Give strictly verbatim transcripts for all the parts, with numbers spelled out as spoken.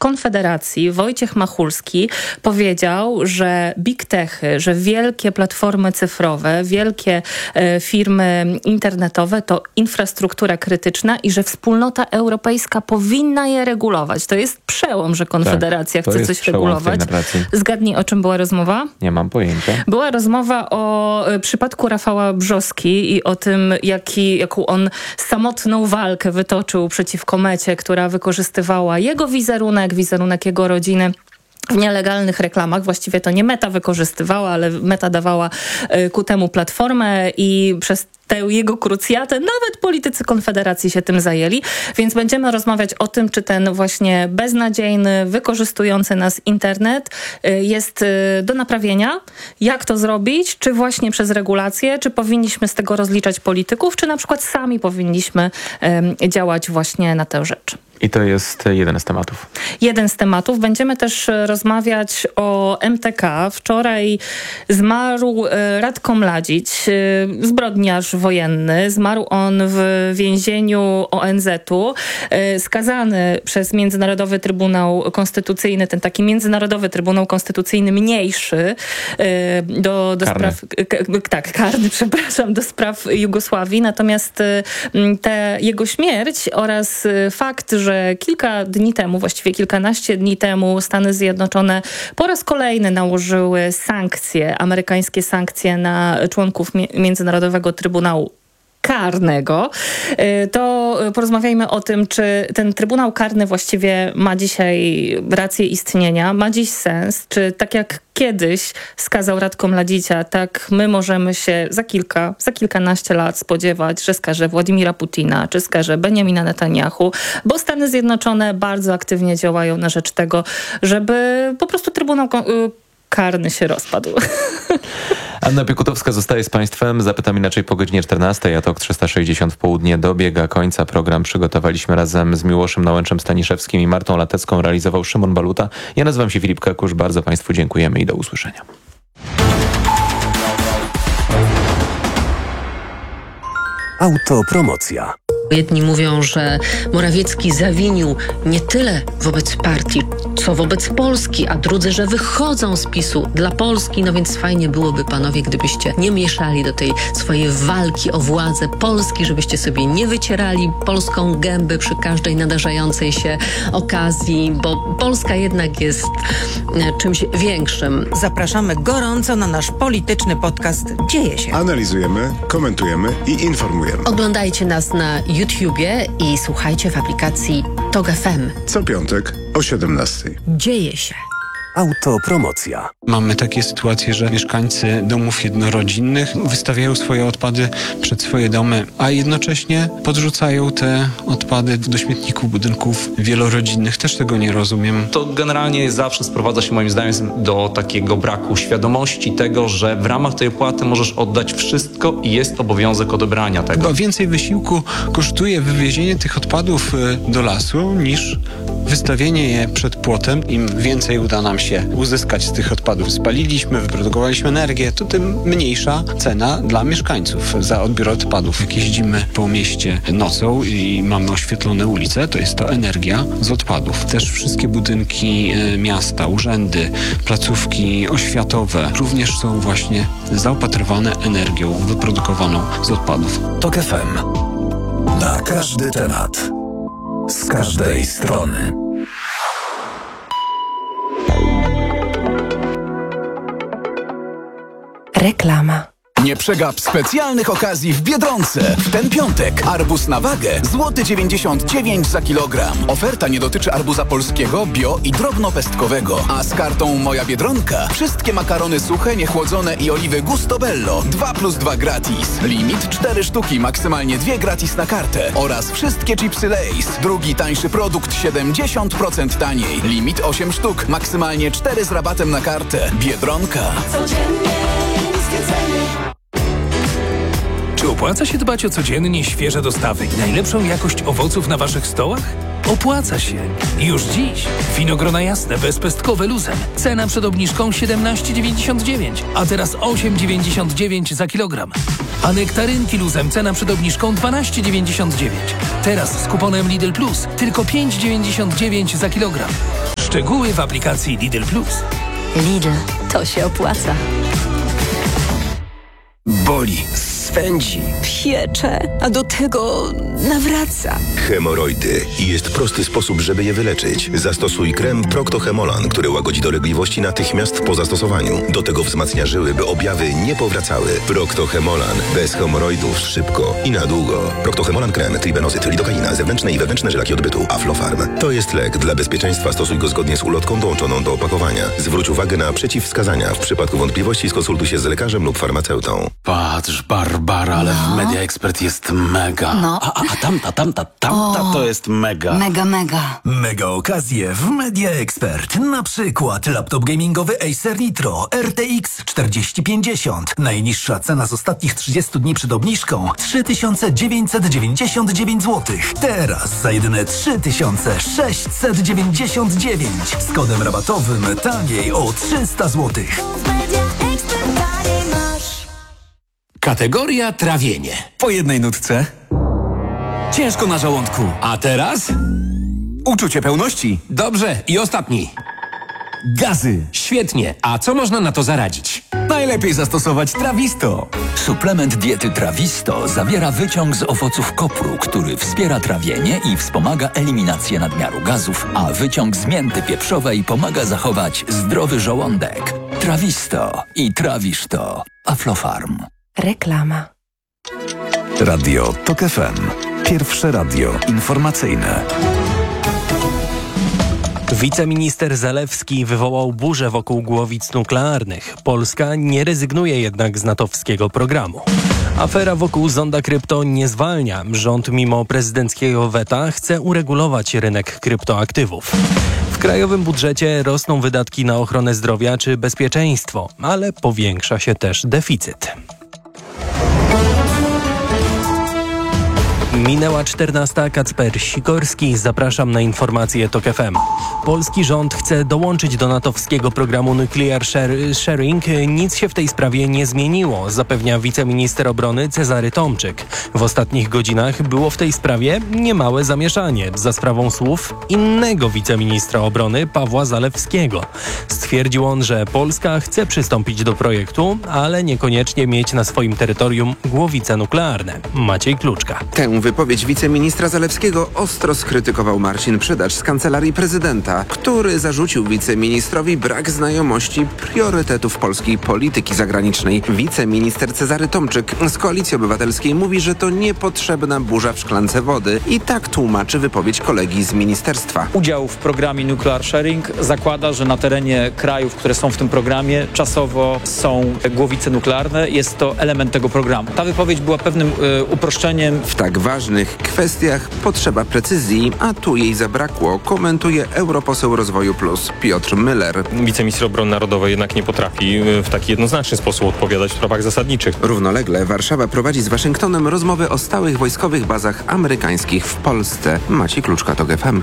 Konfederacji Wojciech Machulski powiedział, że big techy, że wielkie platformy cyfrowe, wielkie e, firmy internetowe to infrastruktura krytyczna i że wspólnota europejska powinna je regulować. To jest przełom, że Konfederacja tak, chce coś regulować. Zgadnij, o czym była rozmowa? Nie mam pojęcia. Była rozmowa o e, przypadku Rafała Brzoski i o tym, jaki, jaką on samotną walkę wytoczył przeciwko Mecie, która wykorzystywała jego wizerunek, wizerunek jego rodziny w nielegalnych reklamach. Właściwie to nie Meta wykorzystywała, ale Meta dawała ku temu platformę i przez tę jego krucjatę nawet politycy Konfederacji się tym zajęli, więc będziemy rozmawiać o tym, czy ten właśnie beznadziejny, wykorzystujący nas internet jest do naprawienia, jak to zrobić, czy właśnie przez regulacje, czy powinniśmy z tego rozliczać polityków, czy na przykład sami powinniśmy um, działać właśnie na tę rzecz. I to jest jeden z tematów. Jeden z tematów. Będziemy też rozmawiać o M T K. Wczoraj zmarł Radko Mladzić, zbrodniarz wojenny. Zmarł on w więzieniu O N Z-u. Skazany przez Międzynarodowy Trybunał Konstytucyjny, ten taki Międzynarodowy Trybunał Konstytucyjny mniejszy do, do spraw... Tak, karny, przepraszam, do spraw Jugosławii. Natomiast te, jego śmierć oraz fakt, że kilka dni temu, właściwie kilkanaście dni temu Stany Zjednoczone po raz kolejny nałożyły sankcje, amerykańskie sankcje na członków Międzynarodowego Trybunału Karnego, to porozmawiajmy o tym, czy ten Trybunał Karny właściwie ma dzisiaj rację istnienia, ma dziś sens, czy tak jak kiedyś skazał Radko Mladzicia, tak my możemy się za kilka, za kilkanaście lat spodziewać, że skaże Władimira Putina, czy skaże Benjamina Netanyahu, bo Stany Zjednoczone bardzo aktywnie działają na rzecz tego, żeby po prostu Trybunał Karny się rozpadł. Anna Piekutowska zostaje z Państwem. Zapytam inaczej po godzinie czternastej, a TOK trzysta sześćdziesiąt w południe dobiega końca. Program przygotowaliśmy razem z Miłoszem Nałęczem-Staniszewskim i Martą Latecką. Realizował Szymon Baluta. Ja nazywam się Filip Kakusz. Bardzo Państwu dziękujemy i do usłyszenia. Autopromocja. Jedni mówią, że Morawiecki zawinił nie tyle wobec partii, co wobec Polski, a drudzy, że wychodzą z PiSu dla Polski. No więc fajnie byłoby, panowie, gdybyście nie mieszali do tej swojej walki o władzę Polski, żebyście sobie nie wycierali polską gęby przy każdej nadarzającej się okazji, bo Polska jednak jest czymś większym. Zapraszamy gorąco na nasz polityczny podcast Dzieje się. Analizujemy, komentujemy i informujemy. Oglądajcie nas na YouTubie i słuchajcie w aplikacji TOG F M. Co piątek o siedemnastej. Dzieje się. Autopromocja. Mamy takie sytuacje, że mieszkańcy domów jednorodzinnych wystawiają swoje odpady przed swoje domy, a jednocześnie podrzucają te odpady do śmietników budynków wielorodzinnych. Też tego nie rozumiem. To generalnie zawsze sprowadza się moim zdaniem do takiego braku świadomości tego, że w ramach tej opłaty możesz oddać wszystko i jest obowiązek odebrania tego. Chyba więcej wysiłku kosztuje wywiezienie tych odpadów do lasu niż wystawienie je przed płotem. Im więcej uda nam się uzyskać z tych odpadów. Spaliliśmy, wyprodukowaliśmy energię, to tym mniejsza cena dla mieszkańców za odbiór odpadów. Jak jeździmy po mieście nocą i mamy oświetlone ulice, to jest to energia z odpadów. Też wszystkie budynki miasta, urzędy, placówki oświatowe również są właśnie zaopatrywane energią wyprodukowaną z odpadów. TOK F M. Na każdy temat. Z każdej strony. Reklama. Nie przegap specjalnych okazji w Biedronce. W ten piątek arbuz na wagę złoty dziewięćdziesiąt dziewięć za kilogram. Oferta nie dotyczy arbuza polskiego, bio i drobnopestkowego. A z kartą Moja Biedronka wszystkie makarony suche, niechłodzone i oliwy Gustobello dwa plus dwa gratis. Limit cztery sztuki, maksymalnie dwie gratis na kartę. Oraz wszystkie chipsy Lay's. Drugi tańszy produkt siedemdziesiąt procent taniej. Limit osiem sztuk, maksymalnie cztery z rabatem na kartę. Biedronka. Codziennie niskie ceny. Czy opłaca się dbać o codziennie świeże dostawy i najlepszą jakość owoców na waszych stołach? Opłaca się. Już dziś. Winogrona jasne, bezpestkowe luzem. Cena przed obniżką siedemnaście dziewięćdziesiąt dziewięć, a teraz osiem dziewięćdziesiąt dziewięć za kilogram. A nektarynki luzem, cena przed obniżką dwanaście dziewięćdziesiąt dziewięć. Teraz z kuponem Lidl Plus tylko pięć dziewięćdziesiąt dziewięć za kilogram. Szczegóły w aplikacji Lidl Plus. Lidl, to się opłaca. Boli, swędzi, piecze, a do tego nawraca. Hemoroidy. Jest prosty sposób, żeby je wyleczyć. Zastosuj krem Procto-Hemolan, który łagodzi dolegliwości natychmiast po zastosowaniu. Do tego wzmacnia żyły, by objawy nie powracały. Procto-Hemolan. Bez hemoroidów szybko i na długo. Procto-Hemolan krem, tribenozyt, lidokaina, zewnętrzne i wewnętrzne żelaki odbytu, Aflofarm. To jest lek. Dla bezpieczeństwa stosuj go zgodnie z ulotką dołączoną do opakowania. Zwróć uwagę na przeciwwskazania. W przypadku wątpliwości skonsultuj się z lekarzem lub farmaceutą. Patrz, Barbara, ale no. w Media Expert jest mega. No. A, a, a tamta, tamta, tamta o, to jest mega. Mega, mega. Mega okazje w Media Expert. Na przykład laptop gamingowy Acer Nitro R T X czterdzieści pięćdziesiąt. Najniższa cena z ostatnich trzydziestu dni przed obniżką trzy tysiące dziewięćset dziewięćdziesiąt dziewięć złotych. Teraz za jedyne trzy tysiące sześćset dziewięćdziesiąt dziewięć. Z kodem rabatowym taniej o trzysta złotych. Kategoria trawienie. Po jednej nutce. Ciężko na żołądku. A teraz? Uczucie pełności. Dobrze, i ostatni. Gazy. Świetnie. A co można na to zaradzić? Najlepiej zastosować Trawisto. Suplement diety Trawisto zawiera wyciąg z owoców kopru, który wspiera trawienie i wspomaga eliminację nadmiaru gazów, a wyciąg z mięty pieprzowej pomaga zachować zdrowy żołądek. Trawisto i trawisz to. Aflofarm. Reklama. Radio Tok F M. Pierwsze radio informacyjne. Wiceminister Zalewski wywołał burzę wokół głowic nuklearnych. Polska nie rezygnuje jednak z natowskiego programu. Afera wokół zonda krypto nie zwalnia. Rząd mimo prezydenckiego weta chce uregulować rynek kryptoaktywów. W krajowym budżecie rosną wydatki na ochronę zdrowia czy bezpieczeństwo, ale powiększa się też deficyt. Minęła czternasta. Kacper Sikorski. Zapraszam na informacje Tok F M. Polski rząd chce dołączyć do natowskiego programu Nuclear Sharing. Nic się w tej sprawie nie zmieniło, zapewnia wiceminister obrony Cezary Tomczyk. W ostatnich godzinach było w tej sprawie niemałe zamieszanie za sprawą słów innego wiceministra obrony Pawła Zalewskiego. Stwierdził on, że Polska chce przystąpić do projektu, ale niekoniecznie mieć na swoim terytorium głowice nuklearne. Maciej Kluczka. Tę wypowiedź wiceministra Zalewskiego ostro skrytykował Marcin Przydacz z Kancelarii Prezydenta, który zarzucił wiceministrowi brak znajomości priorytetów polskiej polityki zagranicznej. Wiceminister Cezary Tomczyk z Koalicji Obywatelskiej mówi, że to niepotrzebna burza w szklance wody i tak tłumaczy wypowiedź kolegi z ministerstwa. Udział w programie Nuclear Sharing zakłada, że na terenie krajów, które są w tym programie, czasowo są głowice nuklearne. Jest to element tego programu. Ta wypowiedź była pewnym y, uproszczeniem. W tak ważnych kwestiach potrzeba precyzji, a tu jej zabrakło, komentuje europoseł Rozwoju Plus Piotr Müller. Wiceminister Obrony Narodowej jednak nie potrafi w taki jednoznaczny sposób odpowiadać w sprawach zasadniczych. Równolegle Warszawa prowadzi z Waszyngtonem rozmowy o stałych wojskowych bazach amerykańskich w Polsce. Maciej Kluczka, Tok F M.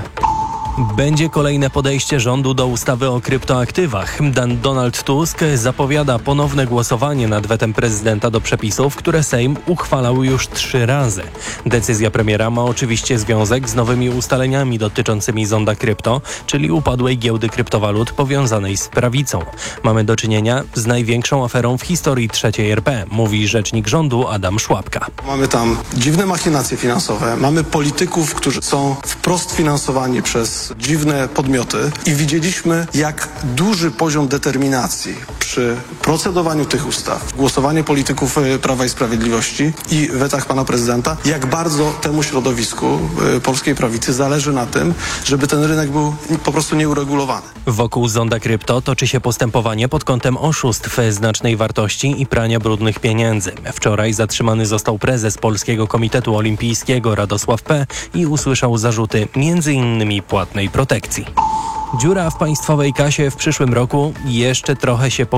Będzie kolejne podejście rządu do ustawy o kryptoaktywach. Dan Donald Tusk zapowiada ponowne głosowanie nad wetem prezydenta do przepisów, które Sejm uchwalał już trzy razy. Decyzja premiera ma oczywiście związek z nowymi ustaleniami dotyczącymi zonda krypto, czyli upadłej giełdy kryptowalut powiązanej z prawicą. Mamy do czynienia z największą aferą w historii trzeciej R P, mówi rzecznik rządu Adam Szłapka. Mamy tam dziwne machinacje finansowe, mamy polityków, którzy są wprost finansowani przez dziwne podmioty i widzieliśmy, jak duży poziom determinacji przy procedowaniu tych ustaw, głosowanie polityków Prawa i Sprawiedliwości i wetach pana prezydenta, jak bardzo temu środowisku polskiej prawicy zależy na tym, żeby ten rynek był po prostu nieuregulowany. Wokół zonda krypto toczy się postępowanie pod kątem oszustw znacznej wartości i prania brudnych pieniędzy. Wczoraj zatrzymany został prezes Polskiego Komitetu Olimpijskiego Radosław P. i usłyszał zarzuty między innymi płatnej protekcji. Dziura w państwowej kasie w przyszłym roku jeszcze trochę się powiększy.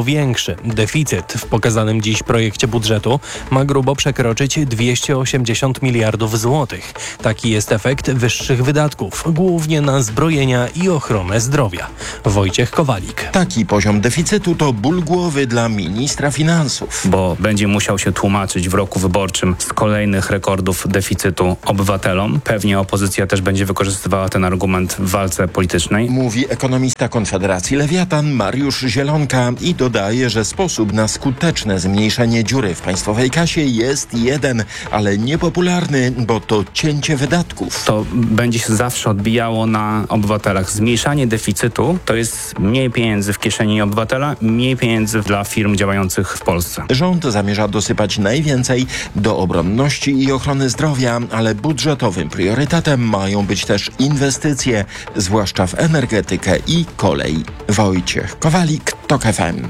powiększy. Deficyt w pokazanym dziś projekcie budżetu ma grubo przekroczyć dwieście osiemdziesiąt miliardów złotych. Taki jest efekt wyższych wydatków, głównie na zbrojenia i ochronę zdrowia. Wojciech Kowalik. Taki poziom deficytu to ból głowy dla ministra finansów. Bo będzie musiał się tłumaczyć w roku wyborczym z kolejnych rekordów deficytu obywatelom. Pewnie opozycja też będzie wykorzystywała ten argument w walce politycznej. Mówi ekonomista Konfederacji Lewiatan Mariusz Zielonka i dodaje, że sposób na skuteczne zmniejszenie dziury w państwowej kasie jest jeden, ale niepopularny, bo to cięcie wydatków. To będzie się zawsze odbijało na obywatelach. Zmniejszanie deficytu to jest mniej pieniędzy w kieszeni obywatela, mniej pieniędzy dla firm działających w Polsce. Rząd zamierza dosypać najwięcej do obronności i ochrony zdrowia, ale budżetowym priorytetem mają być też inwestycje, zwłaszcza w energetykę i kolej. Wojciech Kowalik, TOK F M.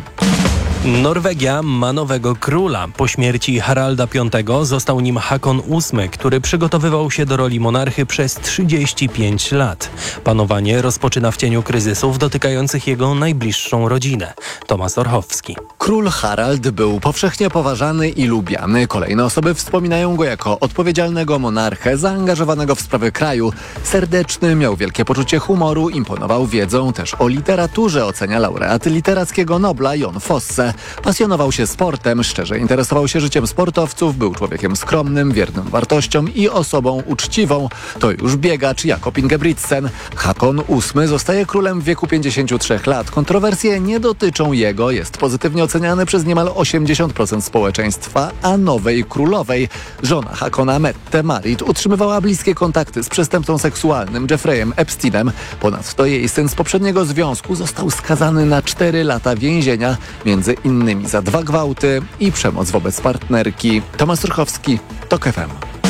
Norwegia ma nowego króla. Po śmierci Haralda piątego został nim Hakon ósmy, który przygotowywał się do roli monarchy przez trzydzieści pięć lat. Panowanie rozpoczyna w cieniu kryzysów dotykających jego najbliższą rodzinę. Tomasz Orchowski. Król Harald był powszechnie poważany i lubiany. Kolejne osoby wspominają go jako odpowiedzialnego monarchę, zaangażowanego w sprawy kraju. Serdeczny, miał wielkie poczucie humoru, imponował wiedzą też o literaturze, ocenia laureat literackiego Nobla Jon Fosse. Pasjonował się sportem, szczerze interesował się życiem sportowców, był człowiekiem skromnym, wiernym wartościom i osobą uczciwą. To już biegacz Jakob Ingebrigtsen. Hakon ósmy zostaje królem w wieku pięćdziesięciu trzech lat. Kontrowersje nie dotyczą jego, jest pozytywnie oceniany przez niemal osiemdziesiąt procent społeczeństwa, a nowej królowej, żona Hakona Mette Marit, utrzymywała bliskie kontakty z przestępcą seksualnym Jeffreyem Epsteinem. Ponadto jej syn z poprzedniego związku został skazany na cztery lata więzienia, między innymi za dwa gwałty i przemoc wobec partnerki. Tomasz Rychowski, TOK F M.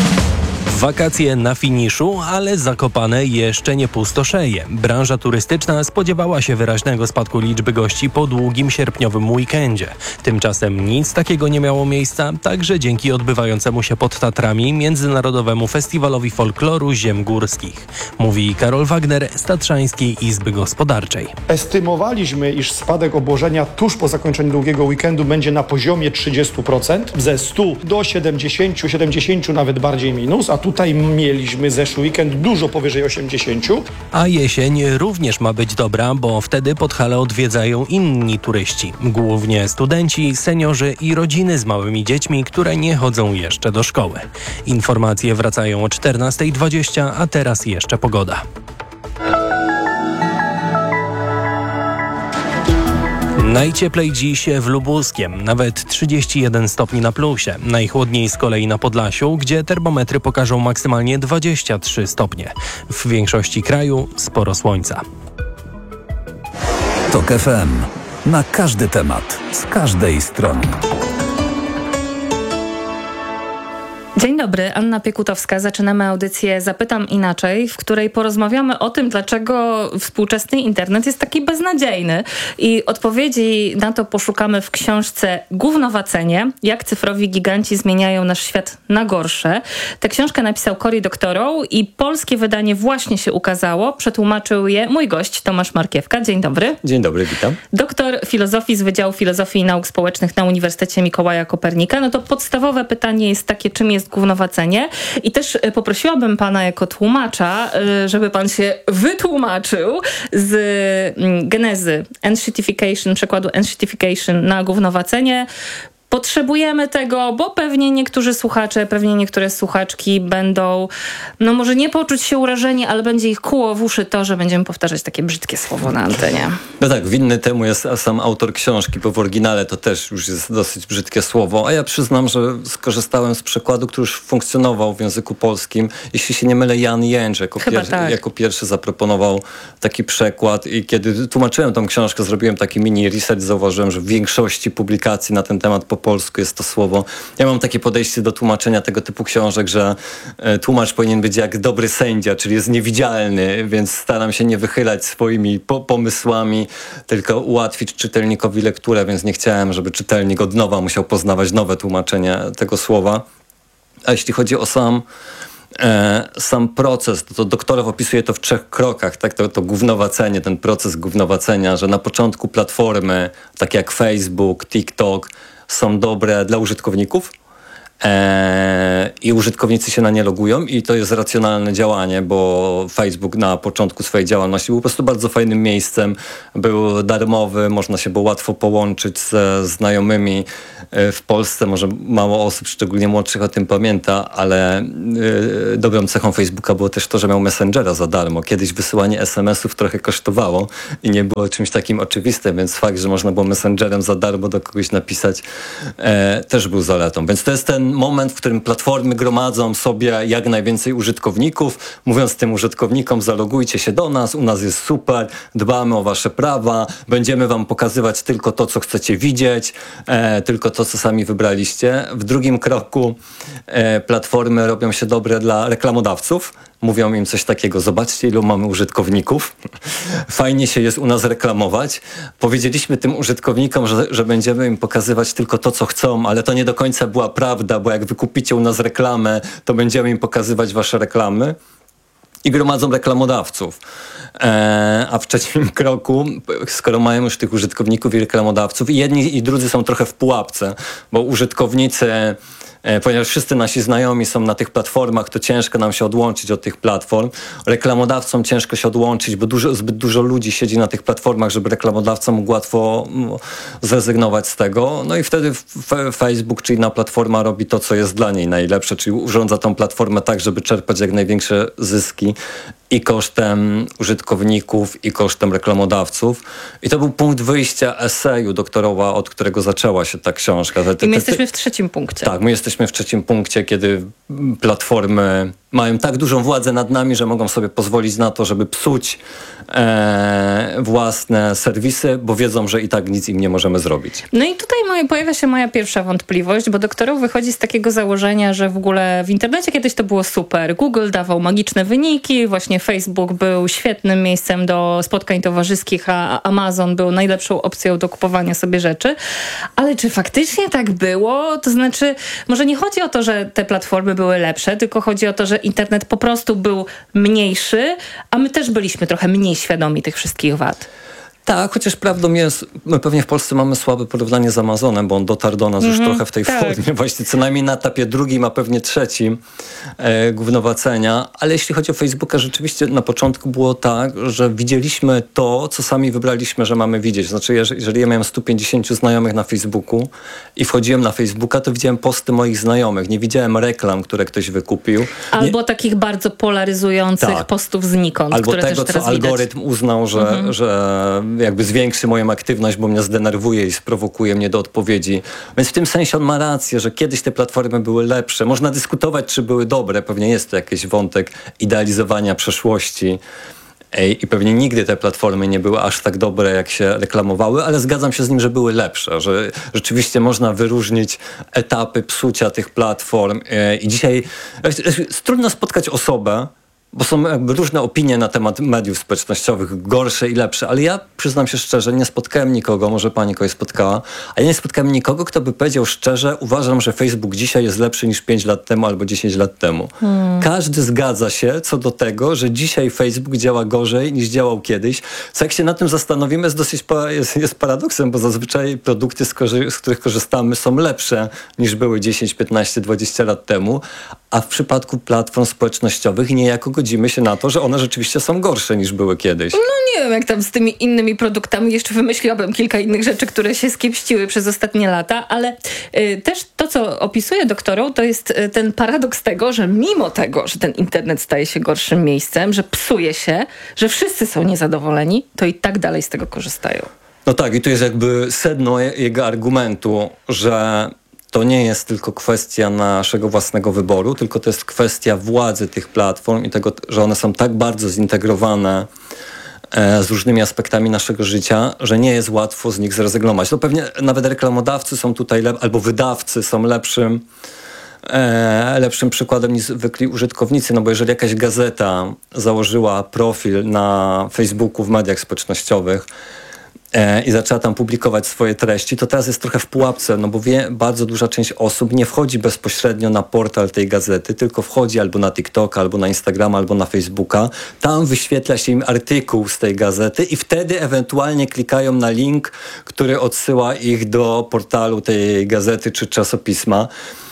Wakacje na finiszu, ale Zakopane jeszcze nie pustoszeje. Branża turystyczna spodziewała się wyraźnego spadku liczby gości po długim sierpniowym weekendzie. Tymczasem nic takiego nie miało miejsca, także dzięki odbywającemu się pod Tatrami Międzynarodowemu Festiwalowi Folkloru Ziem Górskich. Mówi Karol Wagner z Tatrzańskiej Izby Gospodarczej. Estymowaliśmy, iż spadek obłożenia tuż po zakończeniu długiego weekendu będzie na poziomie trzydzieści procent, ze stu do siedemdziesięciu, siedemdziesięciu nawet bardziej minus, a tutaj mieliśmy zeszły weekend dużo powyżej osiemdziesięciu. A jesień również ma być dobra, bo wtedy Podhale odwiedzają inni turyści. Głównie studenci, seniorzy i rodziny z małymi dziećmi, które nie chodzą jeszcze do szkoły. Informacje wracają o czternasta dwadzieścia, a teraz jeszcze pogoda. Najcieplej dziś w Lubuskiem, nawet trzydzieści jeden stopni na plusie. Najchłodniej z kolei na Podlasiu, gdzie termometry pokażą maksymalnie dwadzieścia trzy stopnie. W większości kraju sporo słońca. TOK F M. Na każdy temat, z każdej strony. Dzień dobry, Anna Piekutowska. Zaczynamy audycję Zapytam Inaczej, w której porozmawiamy o tym, dlaczego współczesny internet jest taki beznadziejny. I odpowiedzi na to poszukamy w książce Gównowacenie. Jak cyfrowi giganci zmieniają nasz świat na gorsze. Tę książkę napisał Cory Doctorow i polskie wydanie właśnie się ukazało. Przetłumaczył je mój gość Tomasz Markiewka. Dzień dobry. Dzień dobry, witam. Doktor filozofii z Wydziału Filozofii i Nauk Społecznych na Uniwersytecie Mikołaja Kopernika. No to podstawowe pytanie jest takie, czym jest gównowacenie? I też poprosiłabym pana jako tłumacza, żeby pan się wytłumaczył z genezy enshittification, przekładu enshittification na gównowacenie. Potrzebujemy tego, bo pewnie niektórzy słuchacze, pewnie niektóre słuchaczki będą, no może nie poczuć się urażeni, ale będzie ich kuło w uszy to, że będziemy powtarzać takie brzydkie słowo na antenie. No tak, winny temu jest sam autor książki, bo w oryginale to też już jest dosyć brzydkie słowo, a ja przyznam, że skorzystałem z przekładu, który już funkcjonował w języku polskim. Jeśli się nie mylę, Jan Jędrzej jako, pier- tak. jako pierwszy zaproponował taki przekład i kiedy tłumaczyłem tą książkę, zrobiłem taki mini research, zauważyłem, że w większości publikacji na ten temat po polsku jest to słowo. Ja mam takie podejście do tłumaczenia tego typu książek, że e, tłumacz powinien być jak dobry sędzia, czyli jest niewidzialny, więc staram się nie wychylać swoimi po- pomysłami, tylko ułatwić czytelnikowi lekturę, więc nie chciałem, żeby czytelnik od nowa musiał poznawać nowe tłumaczenie tego słowa. A jeśli chodzi o sam E, sam proces, to, to doktorow opisuje to w trzech krokach, tak? To, to gównowacenie, ten proces gównowacenia, że na początku platformy, takie jak Facebook, TikTok, są dobre dla użytkowników, Eee, i użytkownicy się na nie logują i to jest racjonalne działanie, bo Facebook na początku swojej działalności był po prostu bardzo fajnym miejscem, był darmowy, można się było łatwo połączyć ze znajomymi. W Polsce może mało osób, szczególnie młodszych, o tym pamięta, ale yy, dobrą cechą Facebooka było też to, że miał Messengera za darmo. Kiedyś wysyłanie es em esów trochę kosztowało i nie było czymś takim oczywistym, więc fakt, że można było Messengerem za darmo do kogoś napisać, e, też był zaletą. Więc to jest ten moment, w którym platformy gromadzą sobie jak najwięcej użytkowników, mówiąc tym użytkownikom: zalogujcie się do nas, u nas jest super, dbamy o wasze prawa, będziemy wam pokazywać tylko to, co chcecie widzieć, e, tylko to, co sami wybraliście. W drugim kroku e, platformy robią się dobre dla reklamodawców. Mówią im coś takiego: zobaczcie, ilu mamy użytkowników. Fajnie się jest u nas reklamować. Powiedzieliśmy tym użytkownikom, że, że będziemy im pokazywać tylko to, co chcą, ale to nie do końca była prawda, bo jak wykupicie u nas reklamę, to będziemy im pokazywać wasze reklamy. I gromadzą reklamodawców. E, a w trzecim kroku, skoro mają już tych użytkowników i reklamodawców, i jedni i drudzy są trochę w pułapce, bo użytkownicy, e, ponieważ wszyscy nasi znajomi są na tych platformach, to ciężko nam się odłączyć od tych platform. Reklamodawcom ciężko się odłączyć, bo dużo, zbyt dużo ludzi siedzi na tych platformach, żeby reklamodawca mógł łatwo no, zrezygnować z tego. No i wtedy f- Facebook, czy inna platforma, robi to, co jest dla niej najlepsze, czyli urządza tą platformę tak, żeby czerpać jak największe zyski i kosztem użytkowników, i kosztem reklamodawców. I to był punkt wyjścia eseju doktorowa, od którego zaczęła się ta książka. Te, te, I my te, jesteśmy w trzecim punkcie. Tak, my jesteśmy w trzecim punkcie, kiedy platformy mają tak dużą władzę nad nami, że mogą sobie pozwolić na to, żeby psuć e, własne serwisy, bo wiedzą, że i tak nic im nie możemy zrobić. No i tutaj moje, pojawia się moja pierwsza wątpliwość, bo doktorow wychodzi z takiego założenia, że w ogóle w internecie kiedyś to było super. Google dawał magiczne wyniki, właśnie Facebook był świetnym miejscem do spotkań towarzyskich, a Amazon był najlepszą opcją do kupowania sobie rzeczy. Ale czy faktycznie tak było? To znaczy, może nie chodzi o to, że te platformy były lepsze, tylko chodzi o to, że internet po prostu był mniejszy, a my też byliśmy trochę mniej świadomi tych wszystkich wad. Tak, chociaż prawdą jest, my pewnie w Polsce mamy słabe porównanie z Amazonem, bo on dotarł do nas mm-hmm, już trochę w tej tak. formie, właśnie co najmniej na etapie drugim, a pewnie trzecim e, gównowacenia. Ale jeśli chodzi o Facebooka, rzeczywiście na początku było tak, że widzieliśmy to, co sami wybraliśmy, że mamy widzieć. Znaczy, jeżeli, jeżeli ja miałem sto pięćdziesięciu znajomych na Facebooku i wchodziłem na Facebooka, to widziałem posty moich znajomych. Nie widziałem reklam, które ktoś wykupił. Albo Nie... takich bardzo polaryzujących tak. postów znikąd, Albo które tego, też teraz co widać. algorytm uznał, że, mm-hmm. że jakby zwiększy moją aktywność, bo mnie zdenerwuje i sprowokuje mnie do odpowiedzi. Więc w tym sensie on ma rację, że kiedyś te platformy były lepsze. Można dyskutować, czy były dobre. Pewnie jest to jakiś wątek idealizowania przeszłości. I pewnie nigdy te platformy nie były aż tak dobre, jak się reklamowały, ale zgadzam się z nim, że były lepsze, że rzeczywiście można wyróżnić etapy psucia tych platform. I dzisiaj jest trudno spotkać osobę, bo są jakby różne opinie na temat mediów społecznościowych, gorsze i lepsze, ale ja przyznam się szczerze, nie spotkałem nikogo, może pani kogoś spotkała, a ja nie spotkałem nikogo, kto by powiedział szczerze: uważam, że Facebook dzisiaj jest lepszy niż pięć lat temu albo dziesięć lat temu. Hmm. Każdy zgadza się co do tego, że dzisiaj Facebook działa gorzej niż działał kiedyś, co jak się na tym zastanowimy, jest dosyć jest, jest paradoksem, bo zazwyczaj produkty, z, korzy- z których korzystamy, są lepsze niż były dziesięć, piętnaście, dwadzieścia lat temu, a w przypadku platform społecznościowych niejako godzimy się na to, że one rzeczywiście są gorsze niż były kiedyś. No nie wiem, jak tam z tymi innymi produktami. Jeszcze wymyśliłabym kilka innych rzeczy, które się skiepściły przez ostatnie lata, ale y, też to, co opisuje doktorą, to jest y, ten paradoks tego, że mimo tego, że ten internet staje się gorszym miejscem, że psuje się, że wszyscy są niezadowoleni, to i tak dalej z tego korzystają. No tak, i tu jest jakby sedno jego argumentu, że to nie jest tylko kwestia naszego własnego wyboru, tylko to jest kwestia władzy tych platform i tego, że one są tak bardzo zintegrowane e, z różnymi aspektami naszego życia, że nie jest łatwo z nich zrezygnować. No pewnie nawet reklamodawcy są tutaj, lep- albo wydawcy są lepszym, e, lepszym przykładem niż zwykli użytkownicy, no bo jeżeli jakaś gazeta założyła profil na Facebooku, w mediach społecznościowych, i zaczęła tam publikować swoje treści, to teraz jest trochę w pułapce, no bo wie, bardzo duża część osób nie wchodzi bezpośrednio na portal tej gazety, tylko wchodzi albo na TikToka, albo na Instagrama, albo na Facebooka. Tam wyświetla się im artykuł z tej gazety i wtedy ewentualnie klikają na link, który odsyła ich do portalu tej gazety czy czasopisma.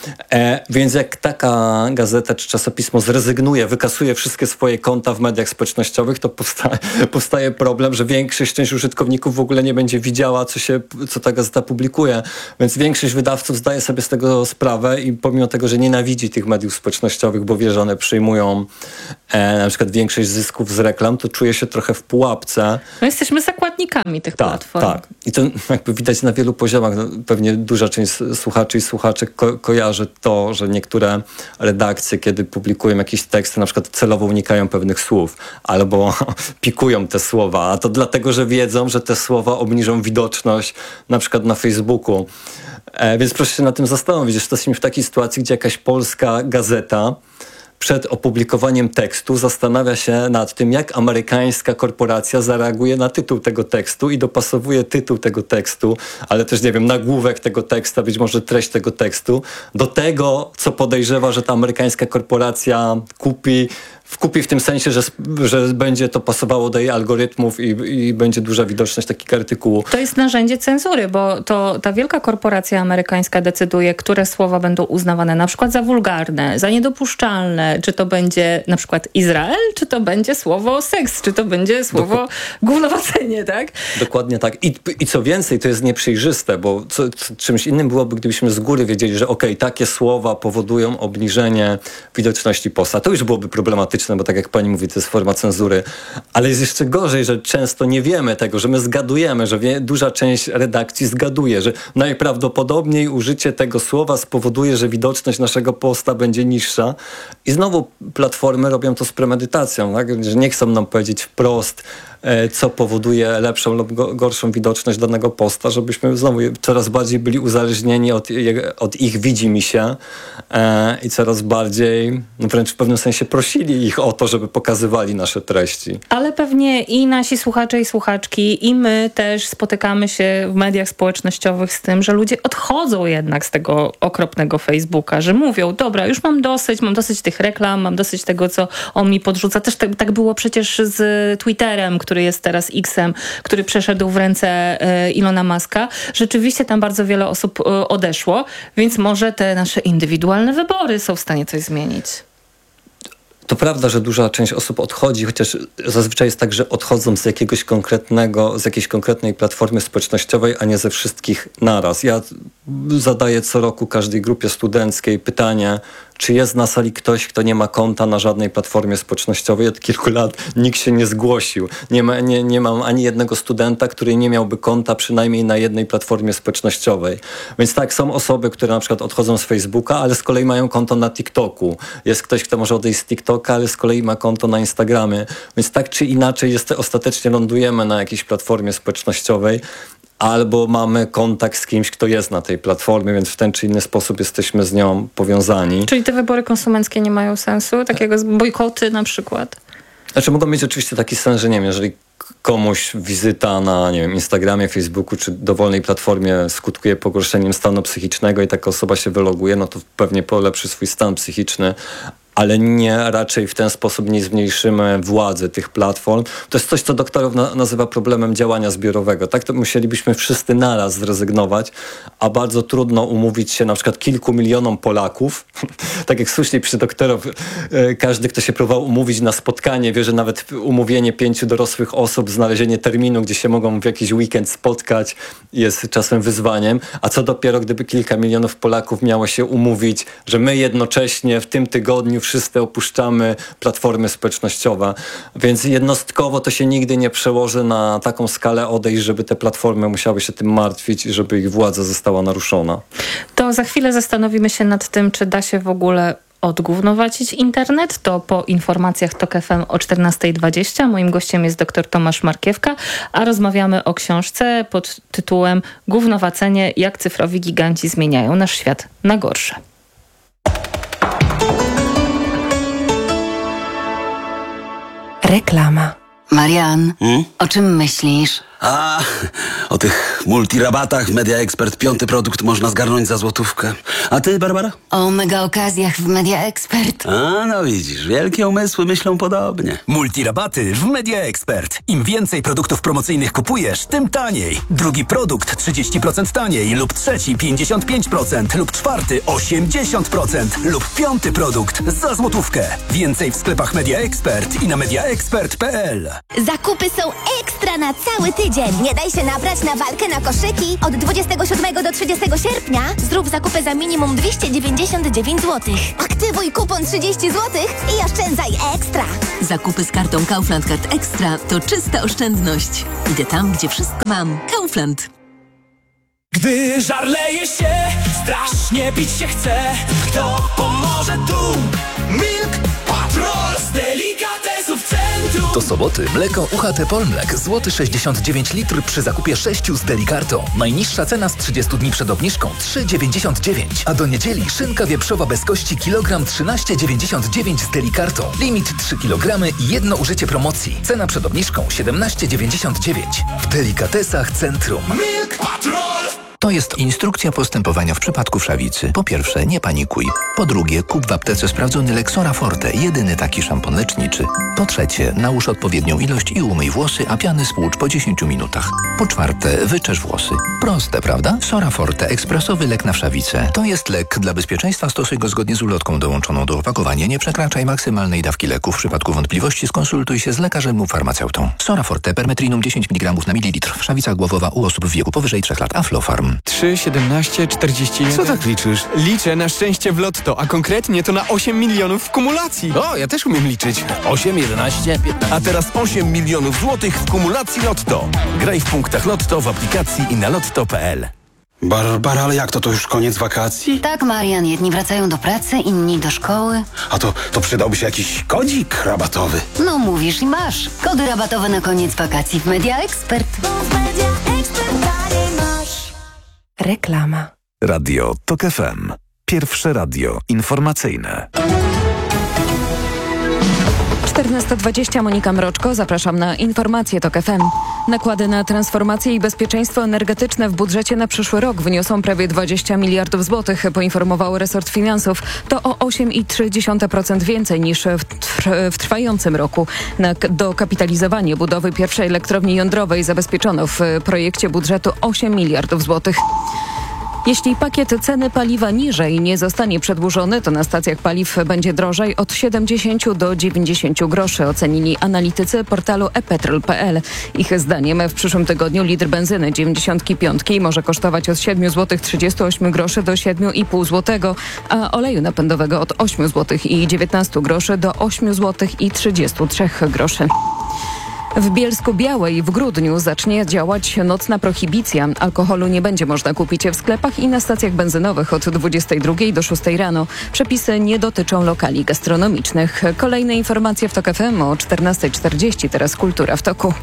E, więc jak taka gazeta czy czasopismo zrezygnuje, wykasuje wszystkie swoje konta w mediach społecznościowych, to powstaje, powstaje problem, że większość część użytkowników w ogóle nie będzie widziała, co, się, co ta gazeta publikuje. Więc większość wydawców zdaje sobie z tego sprawę i pomimo tego, że nienawidzi tych mediów społecznościowych, bo wie, że one przyjmują e, na przykład większość zysków z reklam, to czuje się trochę w pułapce. No jesteśmy zakładnikami tych tak, platform. Tak, i to jakby widać na wielu poziomach. No, pewnie duża część słuchaczy i słuchaczek ko- kojarzy to, że niektóre redakcje, kiedy publikują jakieś teksty, na przykład celowo unikają pewnych słów albo pikują te słowa, a to dlatego, że wiedzą, że te słowa obniżą widoczność na przykład na Facebooku. E, więc proszę się nad tym zastanowić, że jesteśmy w takiej sytuacji, gdzie jakaś polska gazeta przed opublikowaniem tekstu zastanawia się nad tym, jak amerykańska korporacja zareaguje na tytuł tego tekstu i dopasowuje tytuł tego tekstu, ale też, nie wiem, nagłówek tego tekstu, być może treść tego tekstu, do tego, co podejrzewa, że ta amerykańska korporacja kupi, wkupi w tym sensie, że, że będzie to pasowało do jej algorytmów i, i będzie duża widoczność takiego artykułu. To jest narzędzie cenzury, bo to ta wielka korporacja amerykańska decyduje, które słowa będą uznawane na przykład za wulgarne, za niedopuszczalne, czy to będzie na przykład Izrael, czy to będzie słowo seks, czy to będzie słowo Dok- gównowacenie, tak? Dokładnie tak. I, I co więcej, to jest nieprzejrzyste, bo co, co, czymś innym byłoby, gdybyśmy z góry wiedzieli, że okej, okay, takie słowa powodują obniżenie widoczności posta. To już byłoby problematyczne, bo tak jak pani mówi, to jest forma cenzury. Ale jest jeszcze gorzej, że często nie wiemy tego, że my zgadujemy, że wie, duża część redakcji zgaduje, że najprawdopodobniej użycie tego słowa spowoduje, że widoczność naszego posta będzie niższa. I znowu platformy robią to z premedytacją, tak? Że nie chcą nam powiedzieć wprost, co powoduje lepszą lub gorszą widoczność danego posta, żebyśmy znowu coraz bardziej byli uzależnieni od, od ich widzimisię e, i coraz bardziej, no wręcz w pewnym sensie prosili ich o to, żeby pokazywali nasze treści. Ale pewnie i nasi słuchacze i słuchaczki, i my też spotykamy się w mediach społecznościowych z tym, że ludzie odchodzą jednak z tego okropnego Facebooka, że mówią, dobra, już mam dosyć, mam dosyć tych reklam, mam dosyć tego, co on mi podrzuca. Też tak, tak było przecież z Twitterem, który który jest teraz X-em, który przeszedł w ręce Ilona Muska. Rzeczywiście tam bardzo wiele osób odeszło, więc może te nasze indywidualne wybory są w stanie coś zmienić. To prawda, że duża część osób odchodzi, chociaż zazwyczaj jest tak, że odchodzą z jakiegoś konkretnego, z jakiejś konkretnej platformy społecznościowej, a nie ze wszystkich naraz. Ja zadaję co roku każdej grupie studenckiej pytanie, czy jest na sali ktoś, kto nie ma konta na żadnej platformie społecznościowej. Od kilku lat nikt się nie zgłosił. Nie, ma, nie, nie mam ani jednego studenta, który nie miałby konta przynajmniej na jednej platformie społecznościowej. Więc tak, są osoby, które na przykład odchodzą z Facebooka, ale z kolei mają konto na TikToku. Jest ktoś, kto może odejść z TikToka, ale z kolei ma konto na Instagramie. Więc tak czy inaczej jest, ostatecznie lądujemy na jakiejś platformie społecznościowej, albo mamy kontakt z kimś, kto jest na tej platformie, więc w ten czy inny sposób jesteśmy z nią powiązani. Czyli te wybory konsumenckie nie mają sensu? Takiego bojkoty na przykład? Znaczy mogą mieć oczywiście taki sens, że nie wiem, jeżeli komuś wizyta na, nie wiem, Instagramie, Facebooku czy dowolnej platformie skutkuje pogorszeniem stanu psychicznego i taka osoba się wyloguje, no to pewnie polepszy swój stan psychiczny, ale nie, raczej w ten sposób nie zmniejszymy władzy tych platform. To jest coś, co doktorów na, nazywa problemem działania zbiorowego. Tak to musielibyśmy wszyscy naraz zrezygnować, a bardzo trudno umówić się na przykład kilku milionom Polaków. Tak jak słusznie przy doktorów, e, każdy, kto się próbował umówić na spotkanie, wie, że nawet umówienie pięciu dorosłych osób, znalezienie terminu, gdzie się mogą w jakiś weekend spotkać, jest czasem wyzwaniem. A co dopiero, gdyby kilka milionów Polaków miało się umówić, że my jednocześnie w tym tygodniu wszyscy opuszczamy platformy społecznościowe, więc jednostkowo to się nigdy nie przełoży na taką skalę odejść, żeby te platformy musiały się tym martwić i żeby ich władza została naruszona. To za chwilę zastanowimy się nad tym, czy da się w ogóle odgównowacić internet. To po informacjach TOK F M o czternasta dwadzieścia. Moim gościem jest dr Tomasz Markiewka, a rozmawiamy o książce pod tytułem Gównowacenie, jak cyfrowi giganci zmieniają nasz świat na gorsze. Reklama. Marian, hmm? o czym myślisz? A, o tych multirabatach Media Expert piąty produkt można zgarnąć za złotówkę. A ty, Barbara? O mega okazjach w Media Expert. A, no widzisz, wielkie umysły myślą podobnie. Multirabaty w Media Expert. Im więcej produktów promocyjnych kupujesz, tym taniej. Drugi produkt trzydzieści procent taniej lub trzeci pięćdziesiąt pięć procent lub czwarty osiemdziesiąt procent lub piąty produkt za złotówkę. Więcej w sklepach Media Expert i na mediaexpert kropka p l. Zakupy są ekstra na cały tydzień. Nie daj się nabrać na walkę na koszyki. Od dwudziestego siódmego do trzydziestego sierpnia zrób zakupy za minimum dwieście dziewięćdziesiąt dziewięć złotych. Aktywuj kupon trzydzieści złotych i oszczędzaj ekstra. Zakupy z kartą Kaufland Card Extra to czysta oszczędność. Idę tam, gdzie wszystko mam. Kaufland. Gdy żar leje się, strasznie pić się chce. Kto pomoże tu? Milk Patrol z delikatesów centrum. Do soboty mleko U H T Polmlek złoty sześćdziesiąt dziewięć litr przy zakupie sześciu z Delikartą. Najniższa cena z trzydziestu dni przed obniżką trzy dziewięćdziesiąt dziewięć. A do niedzieli szynka wieprzowa bez kości kilogram trzynaście dziewięćdziesiąt dziewięć z Delikartą. Limit trzy kilogramy i jedno użycie promocji. Cena przed obniżką siedemnaście dziewięćdziesiąt dziewięć. W Delikatesach Centrum. Milk Patrol. To jest instrukcja postępowania w przypadku wszawicy. Po pierwsze, nie panikuj. Po drugie, kup w aptece sprawdzony Lexora Forte, jedyny taki szampon leczniczy. Po trzecie, nałóż odpowiednią ilość i umyj włosy, a piany spłucz po dziesięciu minutach. Po czwarte, wyczesz włosy. Proste, prawda? Sora Forte, ekspresowy lek na wszawicę. To jest lek. Dla bezpieczeństwa stosuj go zgodnie z ulotką dołączoną do opakowania. Nie przekraczaj maksymalnej dawki leku. W przypadku wątpliwości skonsultuj się z lekarzem lub farmaceutą. Sora Forte, permetrinum dziesięć miligramów na mililitr. Wszawica głowowa u osób w wieku powyżej trzech lat. Aflofarm. trzy, siedemnaście, czterdzieści jeden. Co tak liczysz? Liczę na szczęście w lotto, a konkretnie to na osiem milionów w kumulacji. O, ja też umiem liczyć. osiem, jedenaście, piętnaście. A teraz osiem milionów złotych w kumulacji Lotto. Graj w punktach Lotto w aplikacji i na lotto kropka p l. Barbara, ale jak to? To już koniec wakacji? Tak, Marian, jedni wracają do pracy, inni do szkoły. A to, to przydałby się jakiś kodzik rabatowy. No mówisz i masz. Kody rabatowe na koniec wakacji w Media Expert. Reklama. Radio TOK F M. Pierwsze radio informacyjne. czternasta dwadzieścia, Monika Mroczko, zapraszam na informacje TOK F M. Nakłady na transformację i bezpieczeństwo energetyczne w budżecie na przyszły rok wyniosą prawie dwadzieścia miliardów złotych, poinformował resort finansów. To o osiem przecinek trzy procent więcej niż w, tr- w trwającym roku. Na dokapitalizowanie budowy pierwszej elektrowni jądrowej zabezpieczono w projekcie budżetu osiem miliardów złotych. Jeśli pakiet ceny paliwa niżej nie zostanie przedłużony, to na stacjach paliw będzie drożej od siedemdziesięciu do dziewięćdziesięciu groszy, ocenili analitycy portalu e petrol kropka p l. Ich zdaniem w przyszłym tygodniu litr benzyny dziewięćdziesiątki piątki może kosztować od siedmiu złotych trzydziestu ośmiu groszy do siedmiu i pół złotego, a oleju napędowego od ośmiu złotych i dziewiętnastu groszy do ośmiu złotych i trzydziestu trzech groszy. W Bielsku-Białej w grudniu zacznie działać nocna prohibicja. Alkoholu nie będzie można kupić w sklepach i na stacjach benzynowych od dwudziestej drugiej do szóstej rano. Przepisy nie dotyczą lokali gastronomicznych. Kolejne informacje w TOK F M o czternasta czterdzieści. Teraz Kultura w toku.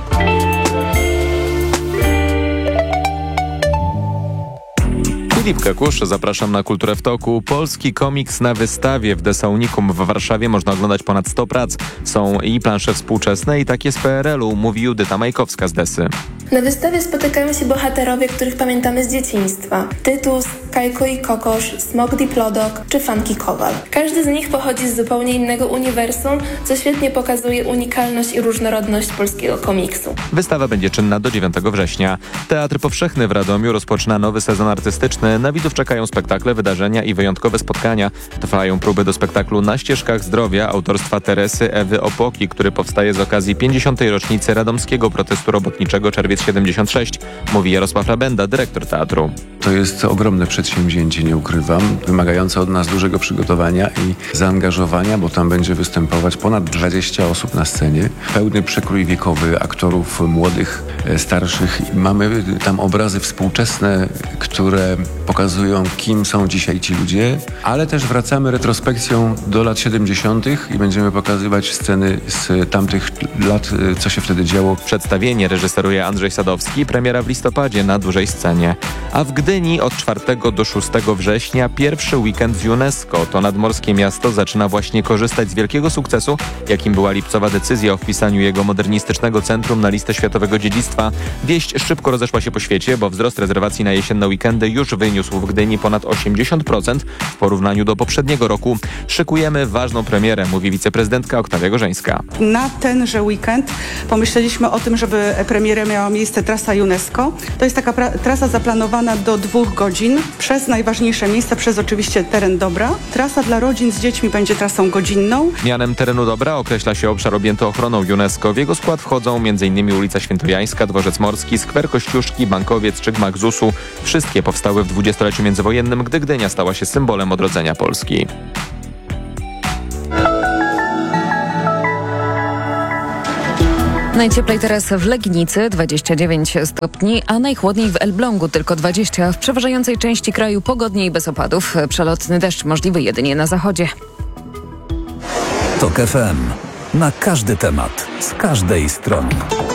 Filip Kakusz, zapraszam na Kulturę w toku. Polski komiks na wystawie w Desaunikum w Warszawie. Można oglądać ponad sto prac. Są i plansze współczesne, i takie z P R L u, mówi Judyta Majkowska z Desy. Na wystawie spotykają się bohaterowie, których pamiętamy z dzieciństwa. Tytus, Kajko i Kokosz, Smok Diplodok czy Funky Kowal. Każdy z nich pochodzi z zupełnie innego uniwersum, co świetnie pokazuje unikalność i różnorodność polskiego komiksu. Wystawa będzie czynna do dziewiątego września. Teatr Powszechny w Radomiu rozpoczyna nowy sezon artystyczny. Na widzów czekają spektakle, wydarzenia i wyjątkowe spotkania. Trwają próby do spektaklu Na ścieżkach zdrowia autorstwa Teresy Ewy Opoki, który powstaje z okazji pięćdziesiątej rocznicy radomskiego protestu robotniczego Czerwiec siedemdziesiąt sześć, mówi Jarosław Rabenda, dyrektor teatru. To jest ogromne przedsięwzięcie, nie ukrywam, wymagające od nas dużego przygotowania i zaangażowania, bo tam będzie występować ponad dwadzieścia osób na scenie. Pełny przekrój wiekowy aktorów młodych, starszych. Mamy tam obrazy współczesne, które pokazują, kim są dzisiaj ci ludzie, ale też wracamy retrospekcją do lat siedemdziesiątych i będziemy pokazywać sceny z tamtych lat, co się wtedy działo. Przedstawienie reżyseruje Andrzej Sadowski, premiera w listopadzie na dużej scenie. A w Gdyni od czwartego do szóstego września pierwszy weekend z UNESCO. To nadmorskie miasto zaczyna właśnie korzystać z wielkiego sukcesu, jakim była lipcowa decyzja o wpisaniu jego modernistycznego centrum na listę światowego dziedzictwa. Wieść szybko rozeszła się po świecie, bo wzrost rezerwacji na jesienne weekendy już wyniósł w Gdyni ponad osiemdziesiąt procent w porównaniu do poprzedniego roku. Szykujemy ważną premierę, mówi wiceprezydentka Oktawia Gorzeńska. Na tenże weekend pomyśleliśmy o tym, żeby premierę miała miejsce trasa UNESCO. To jest taka pra- trasa zaplanowana do dwóch godzin przez najważniejsze miejsca, przez oczywiście teren dobra. Trasa dla rodzin z dziećmi będzie trasą godzinną. Mianem terenu dobra określa się obszar objęty ochroną UNESCO. W jego skład wchodzą m.in. ulica Świętojańska, Dworzec Morski, Skwer Kościuszki, Bankowiec czy Gmach ZUS-u. Wszystkie powstały w dwudziestoleciu międzywojennym, gdy Gdynia stała się symbolem odrodzenia Polski. Najcieplej teraz w Legnicy dwadzieścia dziewięć stopni, a najchłodniej w Elblągu tylko dwadzieścia. W przeważającej części kraju pogodnie i bez opadów. Przelotny deszcz możliwy jedynie na zachodzie. TOK F M. Na każdy temat, z każdej strony.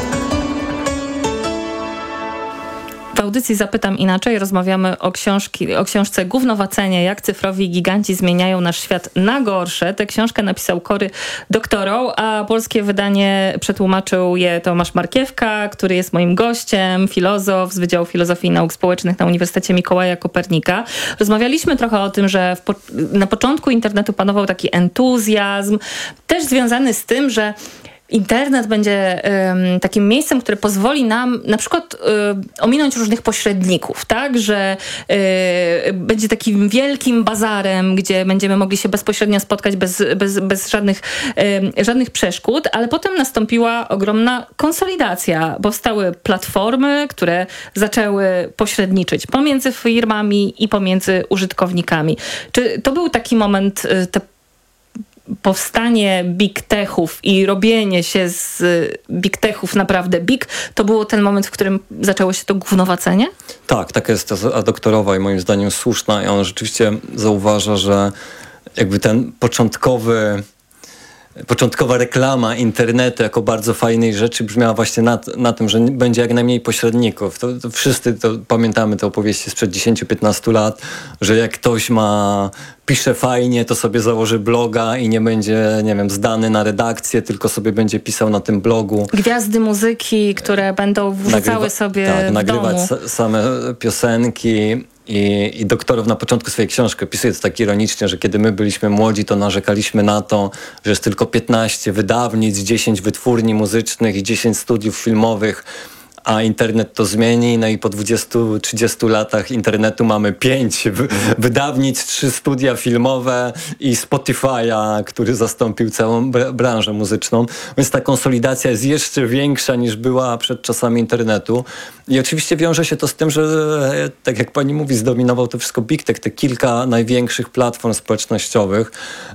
W audycji Zapytam Inaczej rozmawiamy o, książki, o książce Gównowacenie, jak cyfrowi giganci zmieniają nasz świat na gorsze. Tę książkę napisał Cory Doctorow, a polskie wydanie przetłumaczył je Tomasz Markiewka, który jest moim gościem, filozof z Wydziału Filozofii i Nauk Społecznych na Uniwersytecie Mikołaja Kopernika. Rozmawialiśmy trochę o tym, że w po, na początku internetu panował taki entuzjazm, też związany z tym, że internet będzie um, takim miejscem, które pozwoli nam na przykład um, ominąć różnych pośredników, tak? Że um, będzie takim wielkim bazarem, gdzie będziemy mogli się bezpośrednio spotkać bez, bez, bez żadnych, um, żadnych przeszkód, ale potem nastąpiła ogromna konsolidacja. Powstały platformy, które zaczęły pośredniczyć pomiędzy firmami i pomiędzy użytkownikami. Czy to był taki moment, te powstanie big techów i robienie się z big techów naprawdę big, to było ten moment, w którym zaczęło się to gównowacenie? Tak, taka jest ta doktorowa i moim zdaniem słuszna i on rzeczywiście zauważa, że jakby ten początkowy Początkowa reklama internetu jako bardzo fajnej rzeczy brzmiała właśnie na, na tym, że będzie jak najmniej pośredników. To, to wszyscy to pamiętamy te opowieści sprzed dziesięć piętnaście lat, że jak ktoś ma pisze fajnie, to sobie założy bloga i nie będzie, nie wiem, zdany na redakcję, tylko sobie będzie pisał na tym blogu. Gwiazdy muzyki, które będą wrzucały Nagrywa, sobie tak, w nagrywać domu. Sa- same piosenki. I, I Doktorow na początku swojej książki opisuje to tak ironicznie, że kiedy my byliśmy młodzi, to narzekaliśmy na to, że jest tylko piętnaście wydawnic, dziesięć wytwórni muzycznych i dziesięć studiów filmowych, a internet to zmieni. No i po dwudziestu trzydziestu latach internetu mamy pięć wydawnic, trzy studia filmowe i Spotify'a, który zastąpił całą br- branżę muzyczną. Więc ta konsolidacja jest jeszcze większa niż była przed czasami internetu. I oczywiście wiąże się to z tym, że tak jak pani mówi, zdominował to wszystko Big Tech, te kilka największych platform społecznościowych.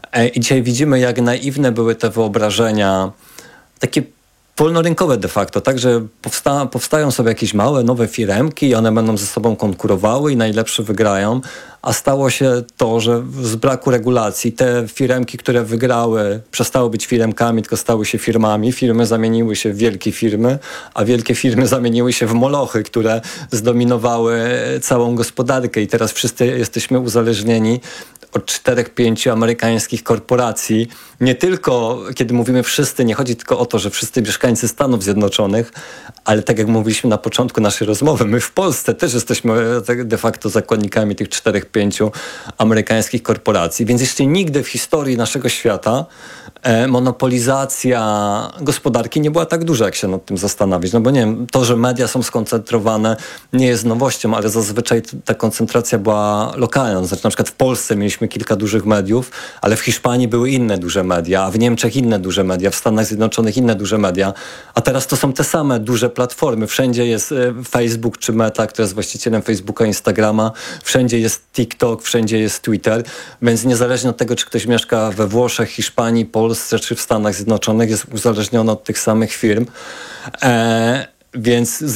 I dzisiaj widzimy, jak naiwne były te wyobrażenia, takie wolnorynkowe de facto, tak, że powsta- powstają sobie jakieś małe, nowe firemki i one będą ze sobą konkurowały i najlepsze wygrają, a stało się to, że z braku regulacji te firemki, które wygrały, przestały być firemkami, tylko stały się firmami. Firmy zamieniły się w wielkie firmy, a wielkie firmy zamieniły się w molochy, które zdominowały całą gospodarkę i teraz wszyscy jesteśmy uzależnieni od czterech, pięciu amerykańskich korporacji. Nie tylko, kiedy mówimy wszyscy, nie chodzi tylko o to, że wszyscy mieszkańcy Stanów Zjednoczonych, ale tak jak mówiliśmy na początku naszej rozmowy, my w Polsce też jesteśmy de facto zakładnikami tych czterech, pięciu amerykańskich korporacji. Więc jeszcze nigdy w historii naszego świata e, monopolizacja gospodarki nie była tak duża, jak się nad tym zastanowić. No bo nie wiem, to, że media są skoncentrowane, nie jest nowością, ale zazwyczaj ta koncentracja była lokalna. Znaczy na przykład w Polsce mieliśmy kilka dużych mediów, ale w Hiszpanii były inne duże media, a w Niemczech inne duże media, w Stanach Zjednoczonych inne duże media, a teraz to są te same duże platformy. Wszędzie jest Facebook czy Meta, która jest właścicielem Facebooka, Instagrama, wszędzie jest TikTok, wszędzie jest Twitter, więc niezależnie od tego, czy ktoś mieszka we Włoszech, Hiszpanii, Polsce czy w Stanach Zjednoczonych, jest uzależniony od tych samych firm. E- Więc za,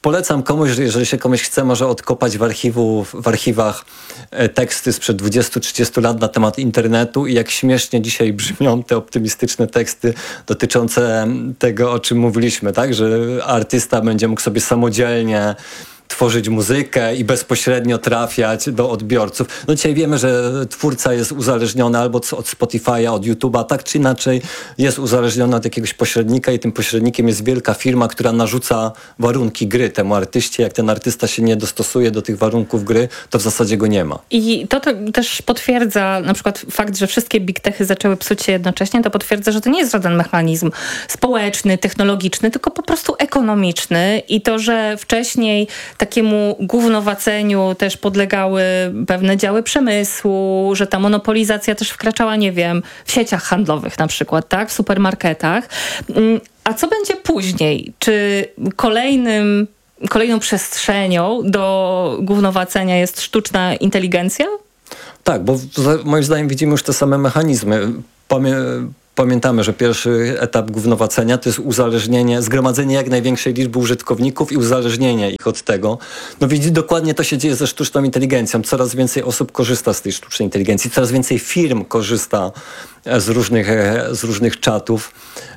polecam komuś, jeżeli się komuś chce, może odkopać w, archiwu, w archiwach teksty sprzed dwudziestu trzydziestu lat na temat internetu i jak śmiesznie dzisiaj brzmią te optymistyczne teksty dotyczące tego, o czym mówiliśmy, tak? Że artysta będzie mógł sobie samodzielnie tworzyć muzykę i bezpośrednio trafiać do odbiorców. No dzisiaj wiemy, że twórca jest uzależniony albo od Spotify'a, od YouTube'a, tak czy inaczej jest uzależniony od jakiegoś pośrednika i tym pośrednikiem jest wielka firma, która narzuca warunki gry temu artyście. Jak ten artysta się nie dostosuje do tych warunków gry, to w zasadzie go nie ma. I to, to też potwierdza na przykład fakt, że wszystkie big techy zaczęły psuć się jednocześnie, to potwierdza, że to nie jest żaden mechanizm społeczny, technologiczny, tylko po prostu ekonomiczny i to, że wcześniej takiemu gównowaceniu też podlegały pewne działy przemysłu, że ta monopolizacja też wkraczała, nie wiem, w sieciach handlowych na przykład, tak, w supermarketach. A co będzie później? Czy kolejnym, kolejną przestrzenią do gównowacenia jest sztuczna inteligencja? Tak, bo moim zdaniem widzimy już te same mechanizmy. Pamię- Pamiętamy, że pierwszy etap gównowacenia to jest uzależnienie, zgromadzenie jak największej liczby użytkowników i uzależnienie ich od tego. No widzicie, dokładnie to się dzieje ze sztuczną inteligencją. Coraz więcej osób korzysta z tej sztucznej inteligencji, coraz więcej firm korzysta z różnych, z różnych czatów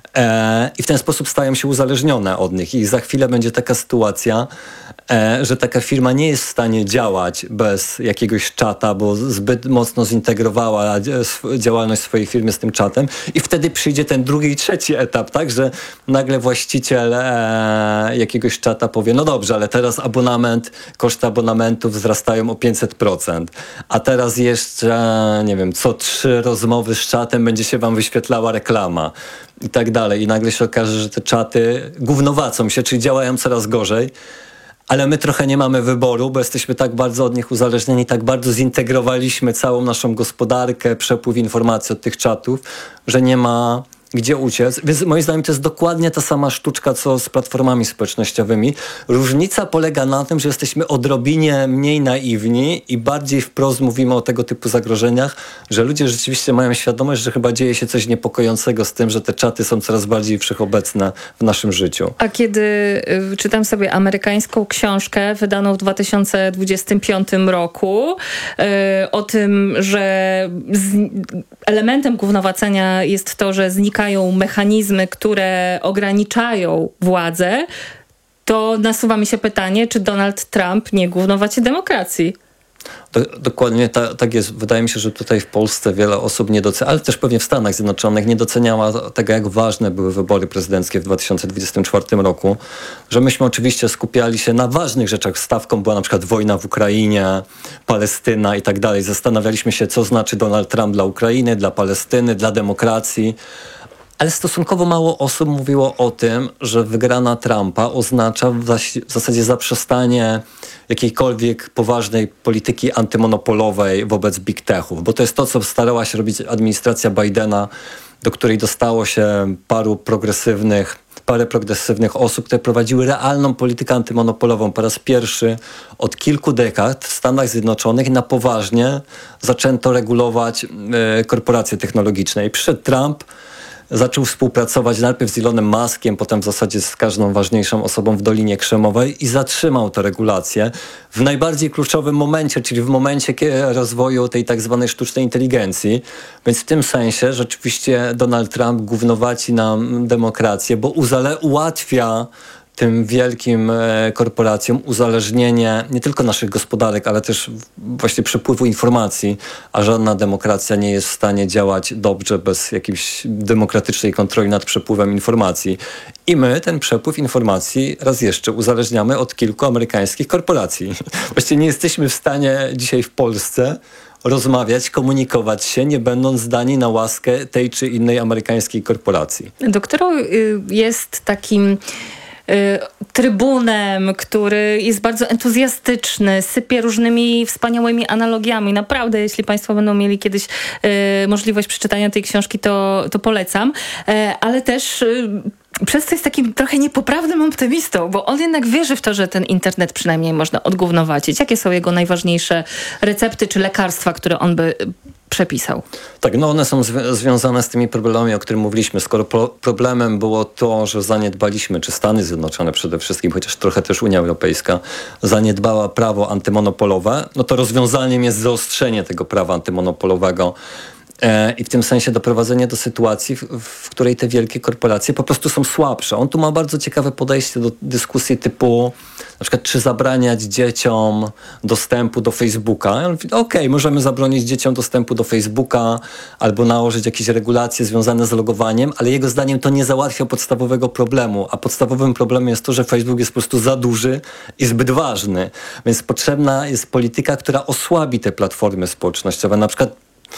e, i w ten sposób stają się uzależnione od nich. I za chwilę będzie taka sytuacja, e, że taka firma nie jest w stanie działać bez jakiegoś czata, bo zbyt mocno zintegrowała działalność swojej firmy z tym czatem i wtedy przyjdzie ten drugi i trzeci etap, tak, że nagle właściciel e, jakiegoś czata powie, no dobrze, ale teraz abonament, koszty abonamentu wzrastają o pięćset procent, a teraz jeszcze, nie wiem, co trzy rozmowy z czatem będzie się wam wyświetlała reklama i tak dalej. I nagle się okaże, że te czaty gównowacą się, czyli działają coraz gorzej, ale my trochę nie mamy wyboru, bo jesteśmy tak bardzo od nich uzależnieni, tak bardzo zintegrowaliśmy całą naszą gospodarkę, przepływ informacji od tych czatów, że nie ma gdzie uciec. Więc moim zdaniem to jest dokładnie ta sama sztuczka, co z platformami społecznościowymi. Różnica polega na tym, że jesteśmy odrobinie mniej naiwni i bardziej wprost mówimy o tego typu zagrożeniach, że ludzie rzeczywiście mają świadomość, że chyba dzieje się coś niepokojącego z tym, że te czaty są coraz bardziej wszechobecne w naszym życiu. A kiedy y, czytam sobie amerykańską książkę wydaną w dwa tysiące dwudziestym piątym roku y, o tym, że z, elementem gównowacenia jest to, że znika mechanizmy, które ograniczają władzę, to nasuwa mi się pytanie, czy Donald Trump nie gównowaci demokracji? Do, dokładnie ta, tak jest. Wydaje mi się, że tutaj w Polsce wiele osób nie docenia, ale też pewnie w Stanach Zjednoczonych nie doceniała tego, jak ważne były wybory prezydenckie w dwa tysiące dwudziestym czwartym roku. Że myśmy oczywiście skupiali się na ważnych rzeczach. Stawką była na przykład wojna w Ukrainie, Palestyna i tak dalej. Zastanawialiśmy się, co znaczy Donald Trump dla Ukrainy, dla Palestyny, dla demokracji. Ale stosunkowo mało osób mówiło o tym, że wygrana Trumpa oznacza w, zas- w zasadzie zaprzestanie jakiejkolwiek poważnej polityki antymonopolowej wobec big techów. Bo to jest to, co starała się robić administracja Bidena, do której dostało się paru progresywnych, parę progresywnych osób, które prowadziły realną politykę antymonopolową. Po raz pierwszy od kilku dekad w Stanach Zjednoczonych na poważnie zaczęto regulować e, korporacje technologiczne. I przyszedł Trump, zaczął współpracować najpierw z Elonem Muskiem, potem w zasadzie z każdą ważniejszą osobą w Dolinie Krzemowej i zatrzymał tę regulację w najbardziej kluczowym momencie, czyli w momencie rozwoju tej tak zwanej sztucznej inteligencji. Więc w tym sensie rzeczywiście Donald Trump gównowaci nam demokrację, bo uzale- ułatwia tym wielkim e, korporacjom uzależnienie nie tylko naszych gospodarek, ale też właśnie przepływu informacji, a żadna demokracja nie jest w stanie działać dobrze bez jakiejś demokratycznej kontroli nad przepływem informacji. I my ten przepływ informacji raz jeszcze uzależniamy od kilku amerykańskich korporacji. Właściwie nie jesteśmy w stanie dzisiaj w Polsce rozmawiać, komunikować się, nie będąc zdani na łaskę tej czy innej amerykańskiej korporacji. Doktor jest takim trybunem, który jest bardzo entuzjastyczny, sypie różnymi wspaniałymi analogiami. Naprawdę, jeśli Państwo będą mieli kiedyś y, możliwość przeczytania tej książki, to, to polecam. E, ale też y, przez to jest takim trochę niepoprawnym optymistą, bo on jednak wierzy w to, że ten internet przynajmniej można odgównowacić. Jakie są jego najważniejsze recepty czy lekarstwa, które on by przepisał. Tak, no one są zwi- związane z tymi problemami, o których mówiliśmy. Skoro pro- problemem było to, że zaniedbaliśmy, czy Stany Zjednoczone przede wszystkim, chociaż trochę też Unia Europejska, zaniedbała prawo antymonopolowe, no to rozwiązaniem jest zaostrzenie tego prawa antymonopolowego. I w tym sensie doprowadzenie do sytuacji, w, w której te wielkie korporacje po prostu są słabsze. On tu ma bardzo ciekawe podejście do dyskusji typu na przykład, czy zabraniać dzieciom dostępu do Facebooka. Okej, okay, możemy zabronić dzieciom dostępu do Facebooka albo nałożyć jakieś regulacje związane z logowaniem, ale jego zdaniem to nie załatwia podstawowego problemu, a podstawowym problemem jest to, że Facebook jest po prostu za duży i zbyt ważny. Więc potrzebna jest polityka, która osłabi te platformy społecznościowe. Na przykład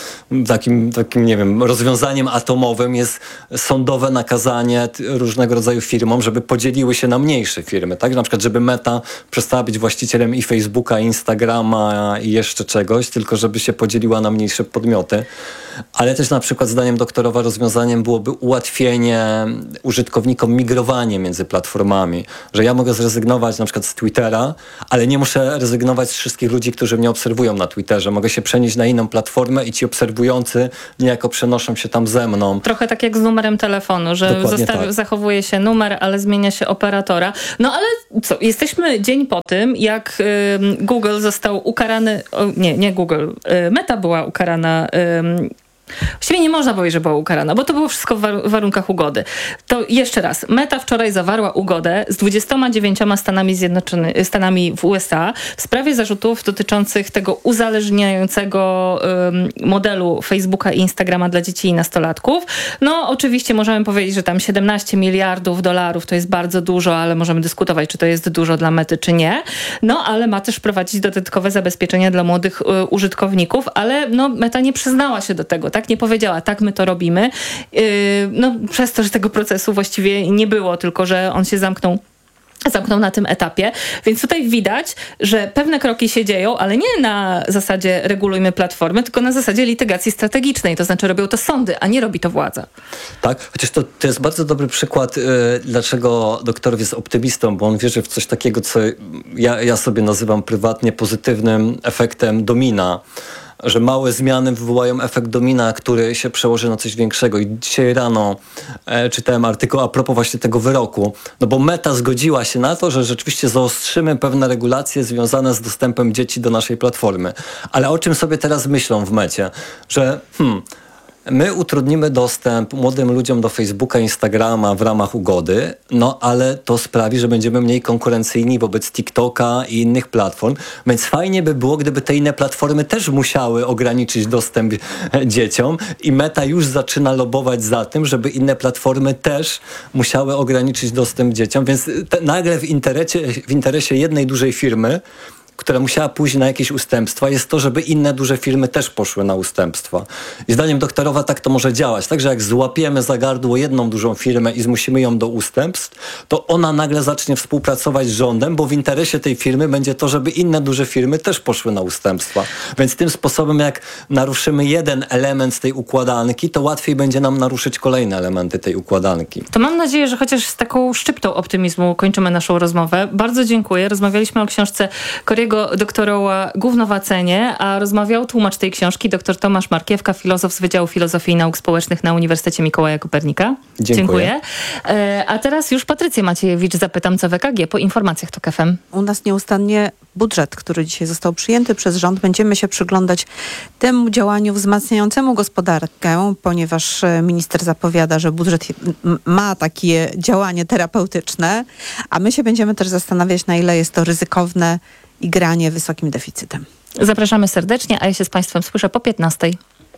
Takim, takim, nie wiem, rozwiązaniem atomowym jest sądowe nakazanie różnego rodzaju firmom, żeby podzieliły się na mniejsze firmy, tak? Na przykład, żeby Meta przestała być właścicielem i Facebooka, i Instagrama i jeszcze czegoś, tylko żeby się podzieliła na mniejsze podmioty. Ale też na przykład zdaniem doktorowa rozwiązaniem byłoby ułatwienie użytkownikom migrowanie między platformami, że ja mogę zrezygnować na przykład z Twittera, ale nie muszę rezygnować z wszystkich ludzi, którzy mnie obserwują na Twitterze. Mogę się przenieść na inną platformę i ci obserwujący niejako przenoszą się tam ze mną. Trochę tak jak z numerem telefonu, że zostawi, tak. zachowuje się numer, ale zmienia się operatora. No ale co, jesteśmy dzień po tym, jak y, Google został ukarany, o, nie, nie Google, y, Meta była ukarana y, Właściwie nie można powiedzieć, że była ukarana, bo to było wszystko w war- warunkach ugody. To jeszcze raz, Meta wczoraj zawarła ugodę z dwudziestoma dziewięcioma Stanami Zjednoczonymi, Stanami w U S A w sprawie zarzutów dotyczących tego uzależniającego um, modelu Facebooka i Instagrama dla dzieci i nastolatków. No oczywiście możemy powiedzieć, że tam siedemnaście miliardów dolarów to jest bardzo dużo, ale możemy dyskutować, czy to jest dużo dla Mety, czy nie. No ale ma też wprowadzić dodatkowe zabezpieczenia dla młodych y, użytkowników, ale no, Meta nie przyznała się do tego, tak? Nie powiedziała, tak, my to robimy. Yy, no, przez to, że tego procesu właściwie nie było, tylko że on się zamknął zamknął na tym etapie. Więc tutaj widać, że pewne kroki się dzieją, ale nie na zasadzie regulujmy platformy, tylko na zasadzie litygacji strategicznej. To znaczy robią to sądy, a nie robi to władza. Tak, chociaż to, to jest bardzo dobry przykład, yy, dlaczego doktorow jest optymistą, bo on wierzy w coś takiego, co ja, ja sobie nazywam prywatnie pozytywnym efektem domina. Że małe zmiany wywołają efekt domina, który się przełoży na coś większego. I dzisiaj rano e, czytałem artykuł a propos właśnie tego wyroku. No bo Meta zgodziła się na to, że rzeczywiście zaostrzymy pewne regulacje związane z dostępem dzieci do naszej platformy. Ale o czym sobie teraz myślą w Mecie? Że hmm, my utrudnimy dostęp młodym ludziom do Facebooka, Instagrama w ramach ugody, no ale to sprawi, że będziemy mniej konkurencyjni wobec TikToka i innych platform, więc fajnie by było, gdyby te inne platformy też musiały ograniczyć dostęp dzieciom i Meta już zaczyna lobować za tym, żeby inne platformy też musiały ograniczyć dostęp dzieciom, więc te, nagle w interesie, w interesie jednej dużej firmy, która musiała pójść na jakieś ustępstwa, jest to, żeby inne duże firmy też poszły na ustępstwa. I zdaniem doktorowa tak to może działać. Także jak złapiemy za gardło jedną dużą firmę i zmusimy ją do ustępstw, to ona nagle zacznie współpracować z rządem, bo w interesie tej firmy będzie to, żeby inne duże firmy też poszły na ustępstwa. Więc tym sposobem, jak naruszymy jeden element z tej układanki, to łatwiej będzie nam naruszyć kolejne elementy tej układanki. To mam nadzieję, że chociaż z taką szczyptą optymizmu kończymy naszą rozmowę. Bardzo dziękuję. Rozmawialiśmy o książce Corey'ego doktoroła Gówno w cenie, a rozmawiał tłumacz tej książki dr Tomasz Markiewka, filozof z Wydziału Filozofii i Nauk Społecznych na Uniwersytecie Mikołaja Kopernika. Dziękuję. Dziękuję. E, a teraz już Patrycję Maciejewicz zapytam, co w E K G po informacjach TOK F M. U nas nieustannie budżet, który dzisiaj został przyjęty przez rząd. Będziemy się przyglądać temu działaniu wzmacniającemu gospodarkę, ponieważ minister zapowiada, że budżet ma takie działanie terapeutyczne, a my się będziemy też zastanawiać, na ile jest to ryzykowne i granie wysokim deficytem. Zapraszamy serdecznie, a ja się z Państwem słyszę po piętnastej.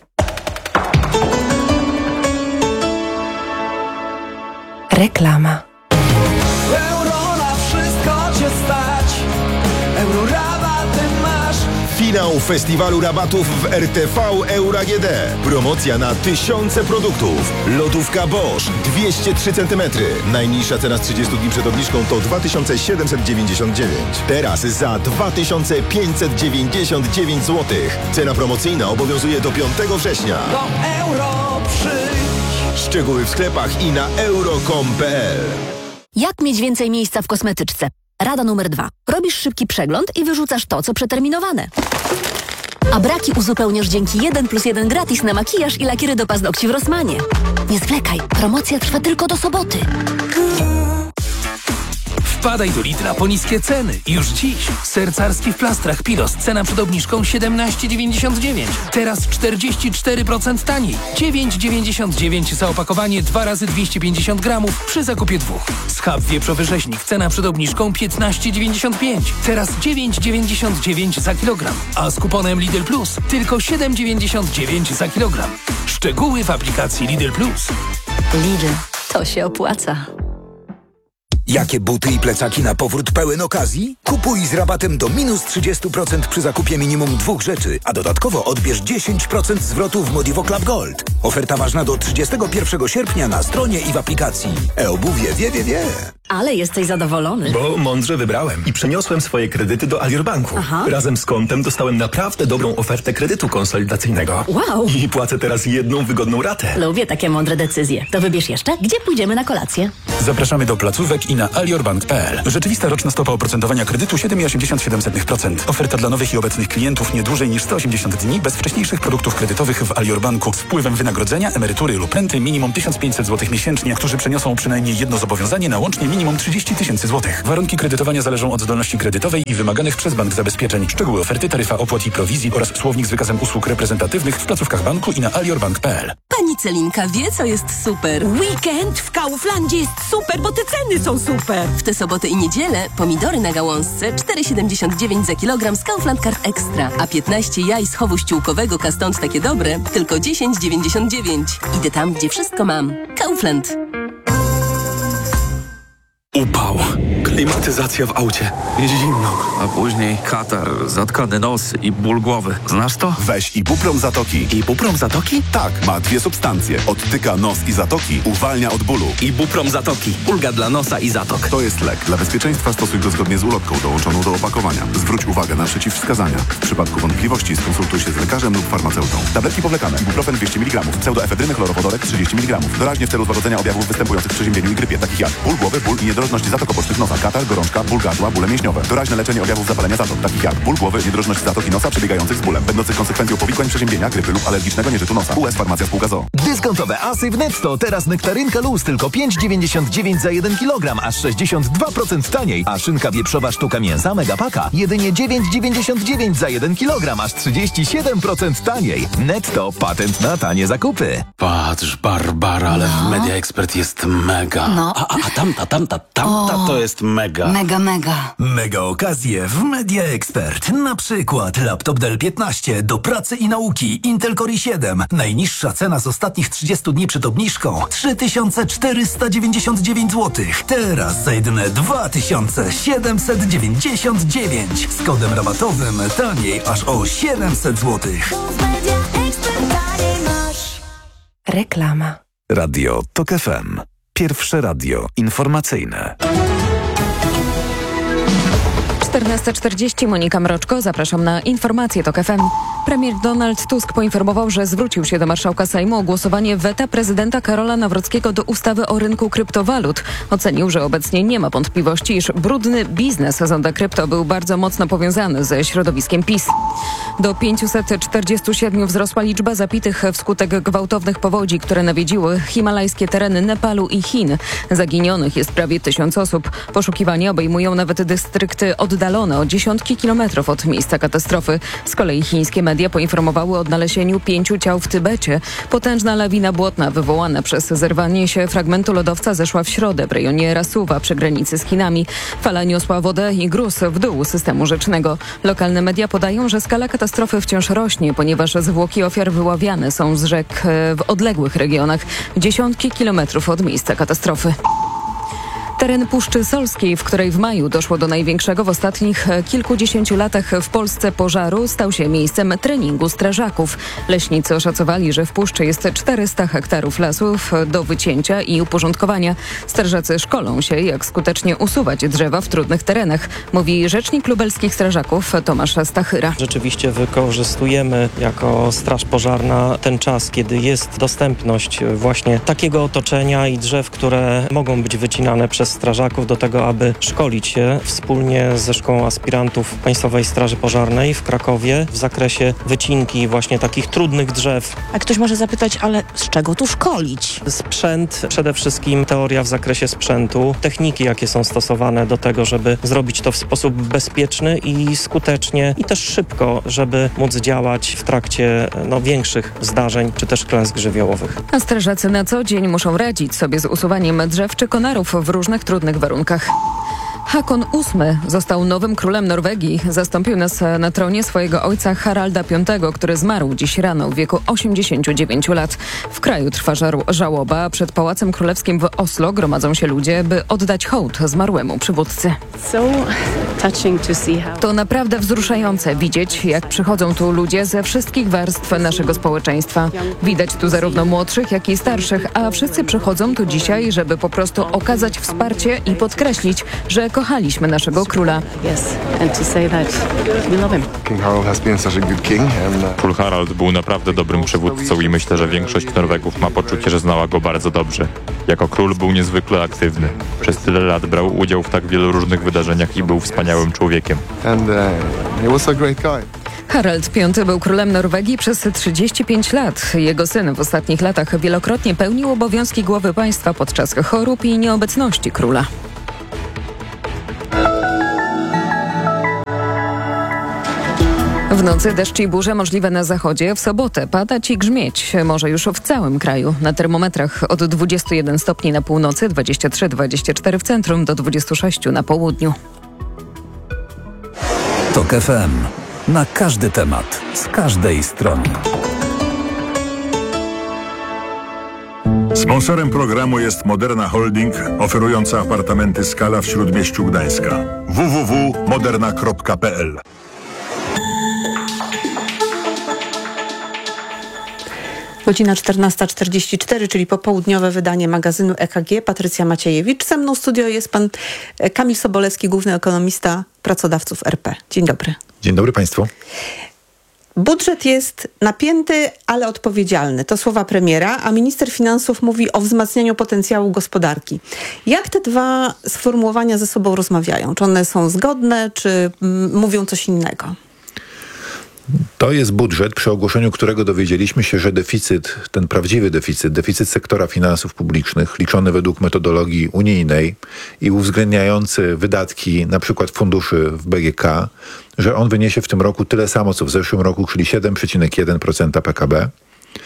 Reklama. Euro na wszystko cię stać. Euro rabaty masz. Finał festiwalu rabatów w R T V Euro A G D. Promocja na tysiące produktów. Lodówka Bosch dwieście trzy centymetry. Najniższa cena z trzydziestu dni przed obniżką to dwa tysiące siedemset dziewięćdziesiąt dziewięć. Teraz za dwa tysiące pięćset dziewięćdziesiąt dziewięć złotych. Cena promocyjna obowiązuje do piątego września. Do euro przyjdź. Szczegóły w sklepach i na euro kropka com kropka p l. Jak mieć więcej miejsca w kosmetyczce? Rada numer dwa. Robisz szybki przegląd i wyrzucasz to, co przeterminowane. A braki uzupełniasz dzięki jeden plus jeden gratis na makijaż i lakiery do paznokci w Rossmanie. Nie zwlekaj, promocja trwa tylko do soboty. Wpadaj do Lidla po niskie ceny. Już dziś. Ser carski w plastrach Piros. Cena przed obniżką siedemnaście dziewięćdziesiąt dziewięć. Teraz czterdzieści cztery procent taniej. dziewięć dziewięćdziesiąt dziewięć za opakowanie dwa razy dwieście pięćdziesiąt gramów przy zakupie dwóch. Schab wieprzowy rzeźnik. Cena przed obniżką piętnaście dziewięćdziesiąt pięć. Teraz dziewięć dziewięćdziesiąt dziewięć za kilogram. A z kuponem Lidl Plus tylko siedem dziewięćdziesiąt dziewięć za kilogram. Szczegóły w aplikacji Lidl Plus. Lidl, to się opłaca. Jakie buty i plecaki na powrót pełen okazji? Kupuj z rabatem do minus trzydzieści procent przy zakupie minimum dwóch rzeczy, a dodatkowo odbierz dziesięć procent zwrotu w Modivo Club Gold. Oferta ważna do trzydziestego pierwszego sierpnia na stronie i w aplikacji. E-obuwie wie, wie, wie. Ale jesteś zadowolony. Bo mądrze wybrałem i przeniosłem swoje kredyty do Alior Banku. Aha. Razem z kontem dostałem naprawdę dobrą ofertę kredytu konsolidacyjnego. Wow. I płacę teraz jedną wygodną ratę. Lubię takie mądre decyzje. To wybierz jeszcze, gdzie pójdziemy na kolację. Zapraszamy do placówek i na aliorbank kropka p l. Rzeczywista roczna stopa oprocentowania kredytu siedem przecinek osiemdziesiąt siedem procent. Oferta dla nowych i obecnych klientów nie dłużej niż sto osiemdziesiąt dni bez wcześniejszych produktów kredytowych w Alior Banku z wpływem wynagrodzenia, emerytury lub renty minimum tysiąc pięćset złotych miesięcznie, którzy przeniosą przynajmniej jedno zobowiązanie na łącznie minimum trzydzieści tysięcy złotych. Warunki kredytowania zależą od zdolności kredytowej i wymaganych przez bank zabezpieczeń. Szczegóły oferty, taryfa opłat i prowizji oraz słownik z wykazem usług reprezentatywnych w placówkach banku i na aliorbank kropka p l. Pani Celinka wie, co jest super. Weekend w Kauflandzie jest super, bo te ceny są super. W tę sobotę i niedzielę pomidory na gałązce cztery siedemdziesiąt dziewięć za kilogram z Kaufland Card Extra, a piętnaście jaj z chowu ściółkowego Kastąd takie dobre tylko dziesięć dziewięćdziesiąt dziewięć. Idę tam, gdzie wszystko mam. Kaufland. Upał. Klimatyzacja w aucie. Jest zimno. A później katar, zatkany nos i ból głowy. Znasz to? Weź Ibuprom Zatoki. Ibuprom Zatoki? Tak, ma dwie substancje. Odtyka nos i zatoki, uwalnia od bólu. Ibuprom Zatoki. Ulga dla nosa i zatok. To jest lek. Dla bezpieczeństwa stosuj go zgodnie z ulotką dołączoną do opakowania. Zwróć uwagę na przeciwwskazania. W przypadku wątpliwości skonsultuj się z lekarzem lub farmaceutą. Tabletki powlekane. Ibuprofen dwieście miligramów. Pseudoefedryny chlorowodorek trzydzieści miligramów. Doraźnie w celu złagodzenia objawów występujących w przeziębieniu i grypie, takich jak ból głowy, ból i niedrożność zatok obocznych nosa, katar, gorączka, ból gardła, bóle mięśniowe. Doraźne leczenie objawów zapalenia zatok, takich jak ból głowy, niedrożność zatoki nosa przebiegających z bólem, będących konsekwencją powikłań przeziębienia, grypy lub alergicznego nieżytu nosa. U S Farmacja Spółka z o o. Dyskontowe asy w Netto. Teraz nektarynka luz tylko pięć dziewięćdziesiąt dziewięć za jeden kilogram, aż sześćdziesiąt dwa procent taniej. A szynka wieprzowa sztuka mięsa Megapaka jedynie dziewięć dziewięćdziesiąt dziewięć za jeden kilogram, aż trzydzieści siedem procent taniej. Netto. Patent na tanie zakupy. Patrz, Barbara, ale No. w Media Expert jest mega. No. A, a, a tamta, tamta, tamta O. to jest mega. Mega, mega. Mega okazje w Media Expert. Na przykład laptop Dell piętnaście do pracy i nauki Intel Core i siedem. Najniższa cena z ostatnich trzydziestu dni przed obniżką trzy tysiące czterysta dziewięćdziesiąt dziewięć złotych. Teraz za jedyne dwa tysiące siedemset dziewięćdziesiąt dziewięć. Z kodem rabatowym taniej aż o siedemset złotych. Reklama. Radio TOK F M. Pierwsze radio informacyjne. czternasta czterdzieści, Monika Mroczko, zapraszam na informacje TOK F M. Premier Donald Tusk poinformował, że zwrócił się do marszałka Sejmu o głosowanie weta prezydenta Karola Nawrockiego do ustawy o rynku kryptowalut. Ocenił, że obecnie nie ma wątpliwości, iż brudny biznes zonda krypto był bardzo mocno powiązany ze środowiskiem PiS. Do pięciuset czterdziestu siedmiu wzrosła liczba zabitych wskutek gwałtownych powodzi, które nawiedziły himalajskie tereny Nepalu i Chin. Zaginionych jest prawie tysiąc osób. Poszukiwania obejmują nawet dystrykty oddalone o dziesiątki kilometrów od miejsca katastrofy. Z kolei chińskie media poinformowały o odnalezieniu pięciu ciał w Tybecie. Potężna lawina błotna wywołana przez zerwanie się fragmentu lodowca zeszła w środę w rejonie Rasuwa przy granicy z Chinami. Fala niosła wodę i gruz w dół systemu rzecznego. Lokalne media podają, że skala katastrofy wciąż rośnie, ponieważ zwłoki ofiar wyławiane są z rzek w odległych regionach, dziesiątki kilometrów od miejsca katastrofy. Teren Puszczy Solskiej, w której w maju doszło do największego w ostatnich kilkudziesięciu latach w Polsce pożaru, stał się miejscem treningu strażaków. Leśnicy oszacowali, że w puszczy jest czterysta hektarów lasów do wycięcia i uporządkowania. Strażacy szkolą się, jak skutecznie usuwać drzewa w trudnych terenach, mówi rzecznik lubelskich strażaków Tomasz Stachyra. Rzeczywiście wykorzystujemy jako straż pożarna ten czas, kiedy jest dostępność właśnie takiego otoczenia i drzew, które mogą być wycinane przez strażaków do tego, aby szkolić się wspólnie ze Szkołą Aspirantów Państwowej Straży Pożarnej w Krakowie w zakresie wycinki właśnie takich trudnych drzew. A ktoś może zapytać, ale z czego tu szkolić? Sprzęt, przede wszystkim teoria w zakresie sprzętu, techniki, jakie są stosowane do tego, żeby zrobić to w sposób bezpieczny i skutecznie i też szybko, żeby móc działać w trakcie no, większych zdarzeń czy też klęsk żywiołowych. A strażacy na co dzień muszą radzić sobie z usuwaniem drzew czy konarów w różnych trudnych warunkach. Hakon ósmy został nowym królem Norwegii. Zastąpił nas na tronie swojego ojca Haralda piątego, który zmarł dziś rano w wieku osiemdziesięciu dziewięciu lat. W kraju trwa żar- żałoba. Przed Pałacem Królewskim w Oslo gromadzą się ludzie, by oddać hołd zmarłemu przywódcy. To naprawdę wzruszające widzieć, jak przychodzą tu ludzie ze wszystkich warstw naszego społeczeństwa. Widać tu zarówno młodszych, jak i starszych, a wszyscy przychodzą tu dzisiaj, żeby po prostu okazać wsparcie i podkreślić, że kochaliśmy naszego króla. Król Harald był naprawdę dobrym przywódcą i myślę, że większość Norwegów ma poczucie, że znała go bardzo dobrze. Jako król był niezwykle aktywny. Przez tyle lat brał udział w tak wielu różnych wydarzeniach i był wspaniałym człowiekiem. Harald piąty był królem Norwegii przez trzydzieści pięć lat. Jego syn w ostatnich latach wielokrotnie pełnił obowiązki głowy państwa podczas chorób i nieobecności króla. W nocy deszcz i burze możliwe na zachodzie, w sobotę padać i grzmieć może już w całym kraju. Na termometrach od dwudziestu jeden stopni na północy, dwadzieścia trzy dwadzieścia cztery w centrum, do dwudziestu sześciu na południu. Tok F M. Na każdy temat, z każdej strony. Sponsorem programu jest Moderna Holding, oferująca apartamenty Skala w Śródmieściu Gdańska. w w w kropka moderna kropka p l. Godzina czternasta czterdzieści cztery, czyli popołudniowe wydanie magazynu E K G. Patrycja Maciejewicz. Ze mną w studio jest pan Kamil Sobolewski, główny ekonomista Pracodawców R P. Dzień dobry. Dzień dobry Państwu. Budżet jest napięty, ale odpowiedzialny. To słowa premiera, a minister finansów mówi o wzmacnianiu potencjału gospodarki. Jak te dwa sformułowania ze sobą rozmawiają? Czy one są zgodne, czy mm, mówią coś innego? To jest budżet, przy ogłoszeniu którego dowiedzieliśmy się, że deficyt, ten prawdziwy deficyt, deficyt sektora finansów publicznych, liczony według metodologii unijnej i uwzględniający wydatki na przykład funduszy w B G K, że on wyniesie w tym roku tyle samo, co w zeszłym roku, czyli siedem przecinek jeden procent P K B.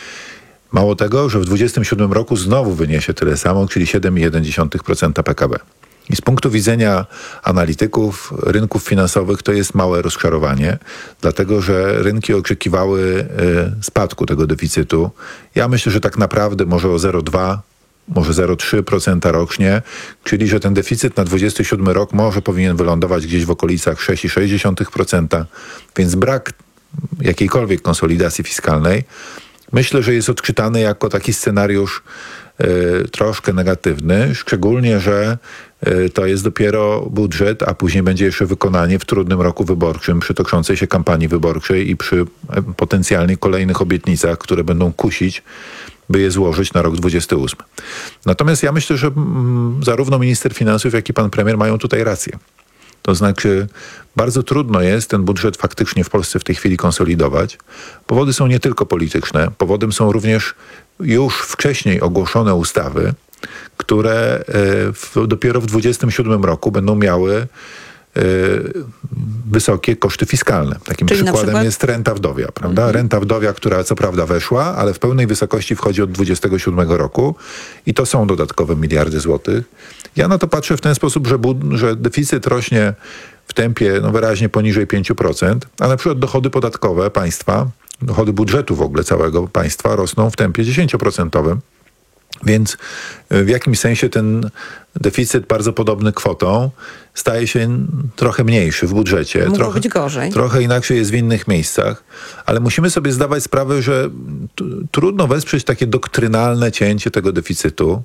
Mało tego, że w dwudziestym siódmym roku znowu wyniesie tyle samo, czyli siedem przecinek jeden procent P K B. I z punktu widzenia analityków rynków finansowych to jest małe rozczarowanie, dlatego że rynki oczekiwały y, spadku tego deficytu. Ja myślę, że tak naprawdę może o zero przecinek dwa, może zero przecinek trzy procent rocznie, czyli że ten deficyt na dwudziesty siódmy rok może powinien wylądować gdzieś w okolicach sześć przecinek sześć procent, więc brak jakiejkolwiek konsolidacji fiskalnej myślę, że jest odczytany jako taki scenariusz y, troszkę negatywny, szczególnie, że y, to jest dopiero budżet, a później będzie jeszcze wykonanie w trudnym roku wyborczym, przy toczącej się kampanii wyborczej i przy y, potencjalnie kolejnych obietnicach, które będą kusić, by je złożyć na rok dwudziesty ósmy. Natomiast ja myślę, że mm, zarówno minister finansów, jak i pan premier mają tutaj rację. To znaczy bardzo trudno jest ten budżet faktycznie w Polsce w tej chwili konsolidować. Powody są nie tylko polityczne. Powodem są również już wcześniej ogłoszone ustawy, które w, dopiero w dwudziestym siódmym roku będą miały y, wysokie koszty fiskalne. Takim Czyli przykładem przykład? jest renta wdowia, prawda? Mhm. Renta wdowia, która co prawda weszła, ale w pełnej wysokości wchodzi od dwudziestego siódmego roku i to są dodatkowe miliardy złotych. Ja na to patrzę w ten sposób, że, bud- że deficyt rośnie w tempie no, wyraźnie poniżej pięć procent, a na przykład dochody podatkowe państwa, dochody budżetu w ogóle całego państwa rosną w tempie dziesięcioprocentowym. Więc w jakimś sensie ten deficyt bardzo podobny kwotą staje się trochę mniejszy w budżecie. Mogło trochę, być gorzej. Trochę inaczej jest w innych miejscach, ale musimy sobie zdawać sprawę, że t- trudno wesprzeć takie doktrynalne cięcie tego deficytu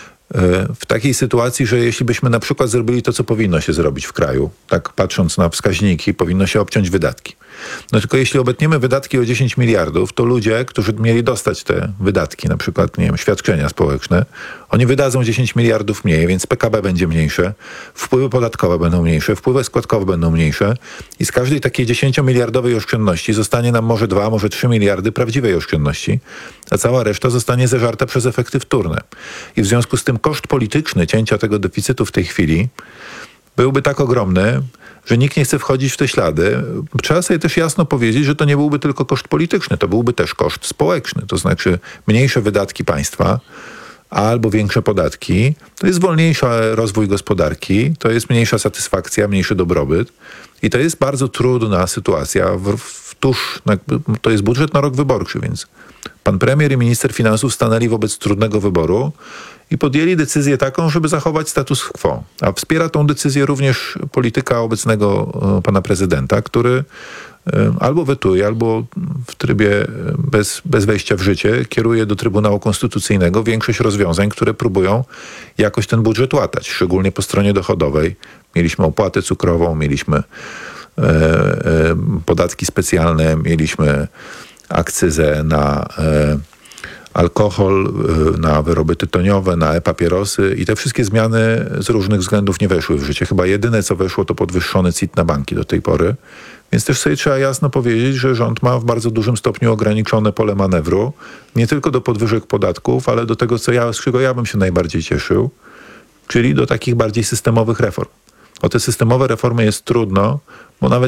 w takiej sytuacji, że jeśli byśmy na przykład zrobili to, co powinno się zrobić w kraju, tak patrząc na wskaźniki, powinno się obciąć wydatki. No tylko jeśli obetniemy wydatki o dziesięć miliardów, to ludzie, którzy mieli dostać te wydatki, na przykład, nie wiem, świadczenia społeczne, oni wydadzą dziesięć miliardów mniej, więc P K B będzie mniejsze, wpływy podatkowe będą mniejsze, wpływy składkowe będą mniejsze i z każdej takiej dziesięciomiliardowej oszczędności zostanie nam może dwa, może trzy miliardy prawdziwej oszczędności, a cała reszta zostanie zeżarta przez efekty wtórne. I w związku z tym koszt polityczny cięcia tego deficytu w tej chwili byłby tak ogromny, że nikt nie chce wchodzić w te ślady. Trzeba sobie też jasno powiedzieć, że to nie byłby tylko koszt polityczny, to byłby też koszt społeczny. To znaczy mniejsze wydatki państwa albo większe podatki, to jest wolniejszy rozwój gospodarki, to jest mniejsza satysfakcja, mniejszy dobrobyt i to jest bardzo trudna sytuacja. W, w tuż, to jest budżet na rok wyborczy, więc pan premier i minister finansów stanęli wobec trudnego wyboru i podjęli decyzję taką, żeby zachować status quo. A wspiera tą decyzję również polityka obecnego pana prezydenta, który albo wetuje, albo w trybie bez, bez wejścia w życie kieruje do Trybunału Konstytucyjnego większość rozwiązań, które próbują jakoś ten budżet łatać, szczególnie po stronie dochodowej. Mieliśmy opłatę cukrową, mieliśmy e, e, podatki specjalne, mieliśmy akcyzę na e, alkohol, na wyroby tytoniowe, na e-papierosy i te wszystkie zmiany z różnych względów nie weszły w życie. Chyba jedyne, co weszło, to podwyższony C I T na banki do tej pory. Więc też sobie trzeba jasno powiedzieć, że rząd ma w bardzo dużym stopniu ograniczone pole manewru, nie tylko do podwyżek podatków, ale do tego, co ja, z czego ja bym się najbardziej cieszył, czyli do takich bardziej systemowych reform. O te systemowe reformy jest trudno, bo nawet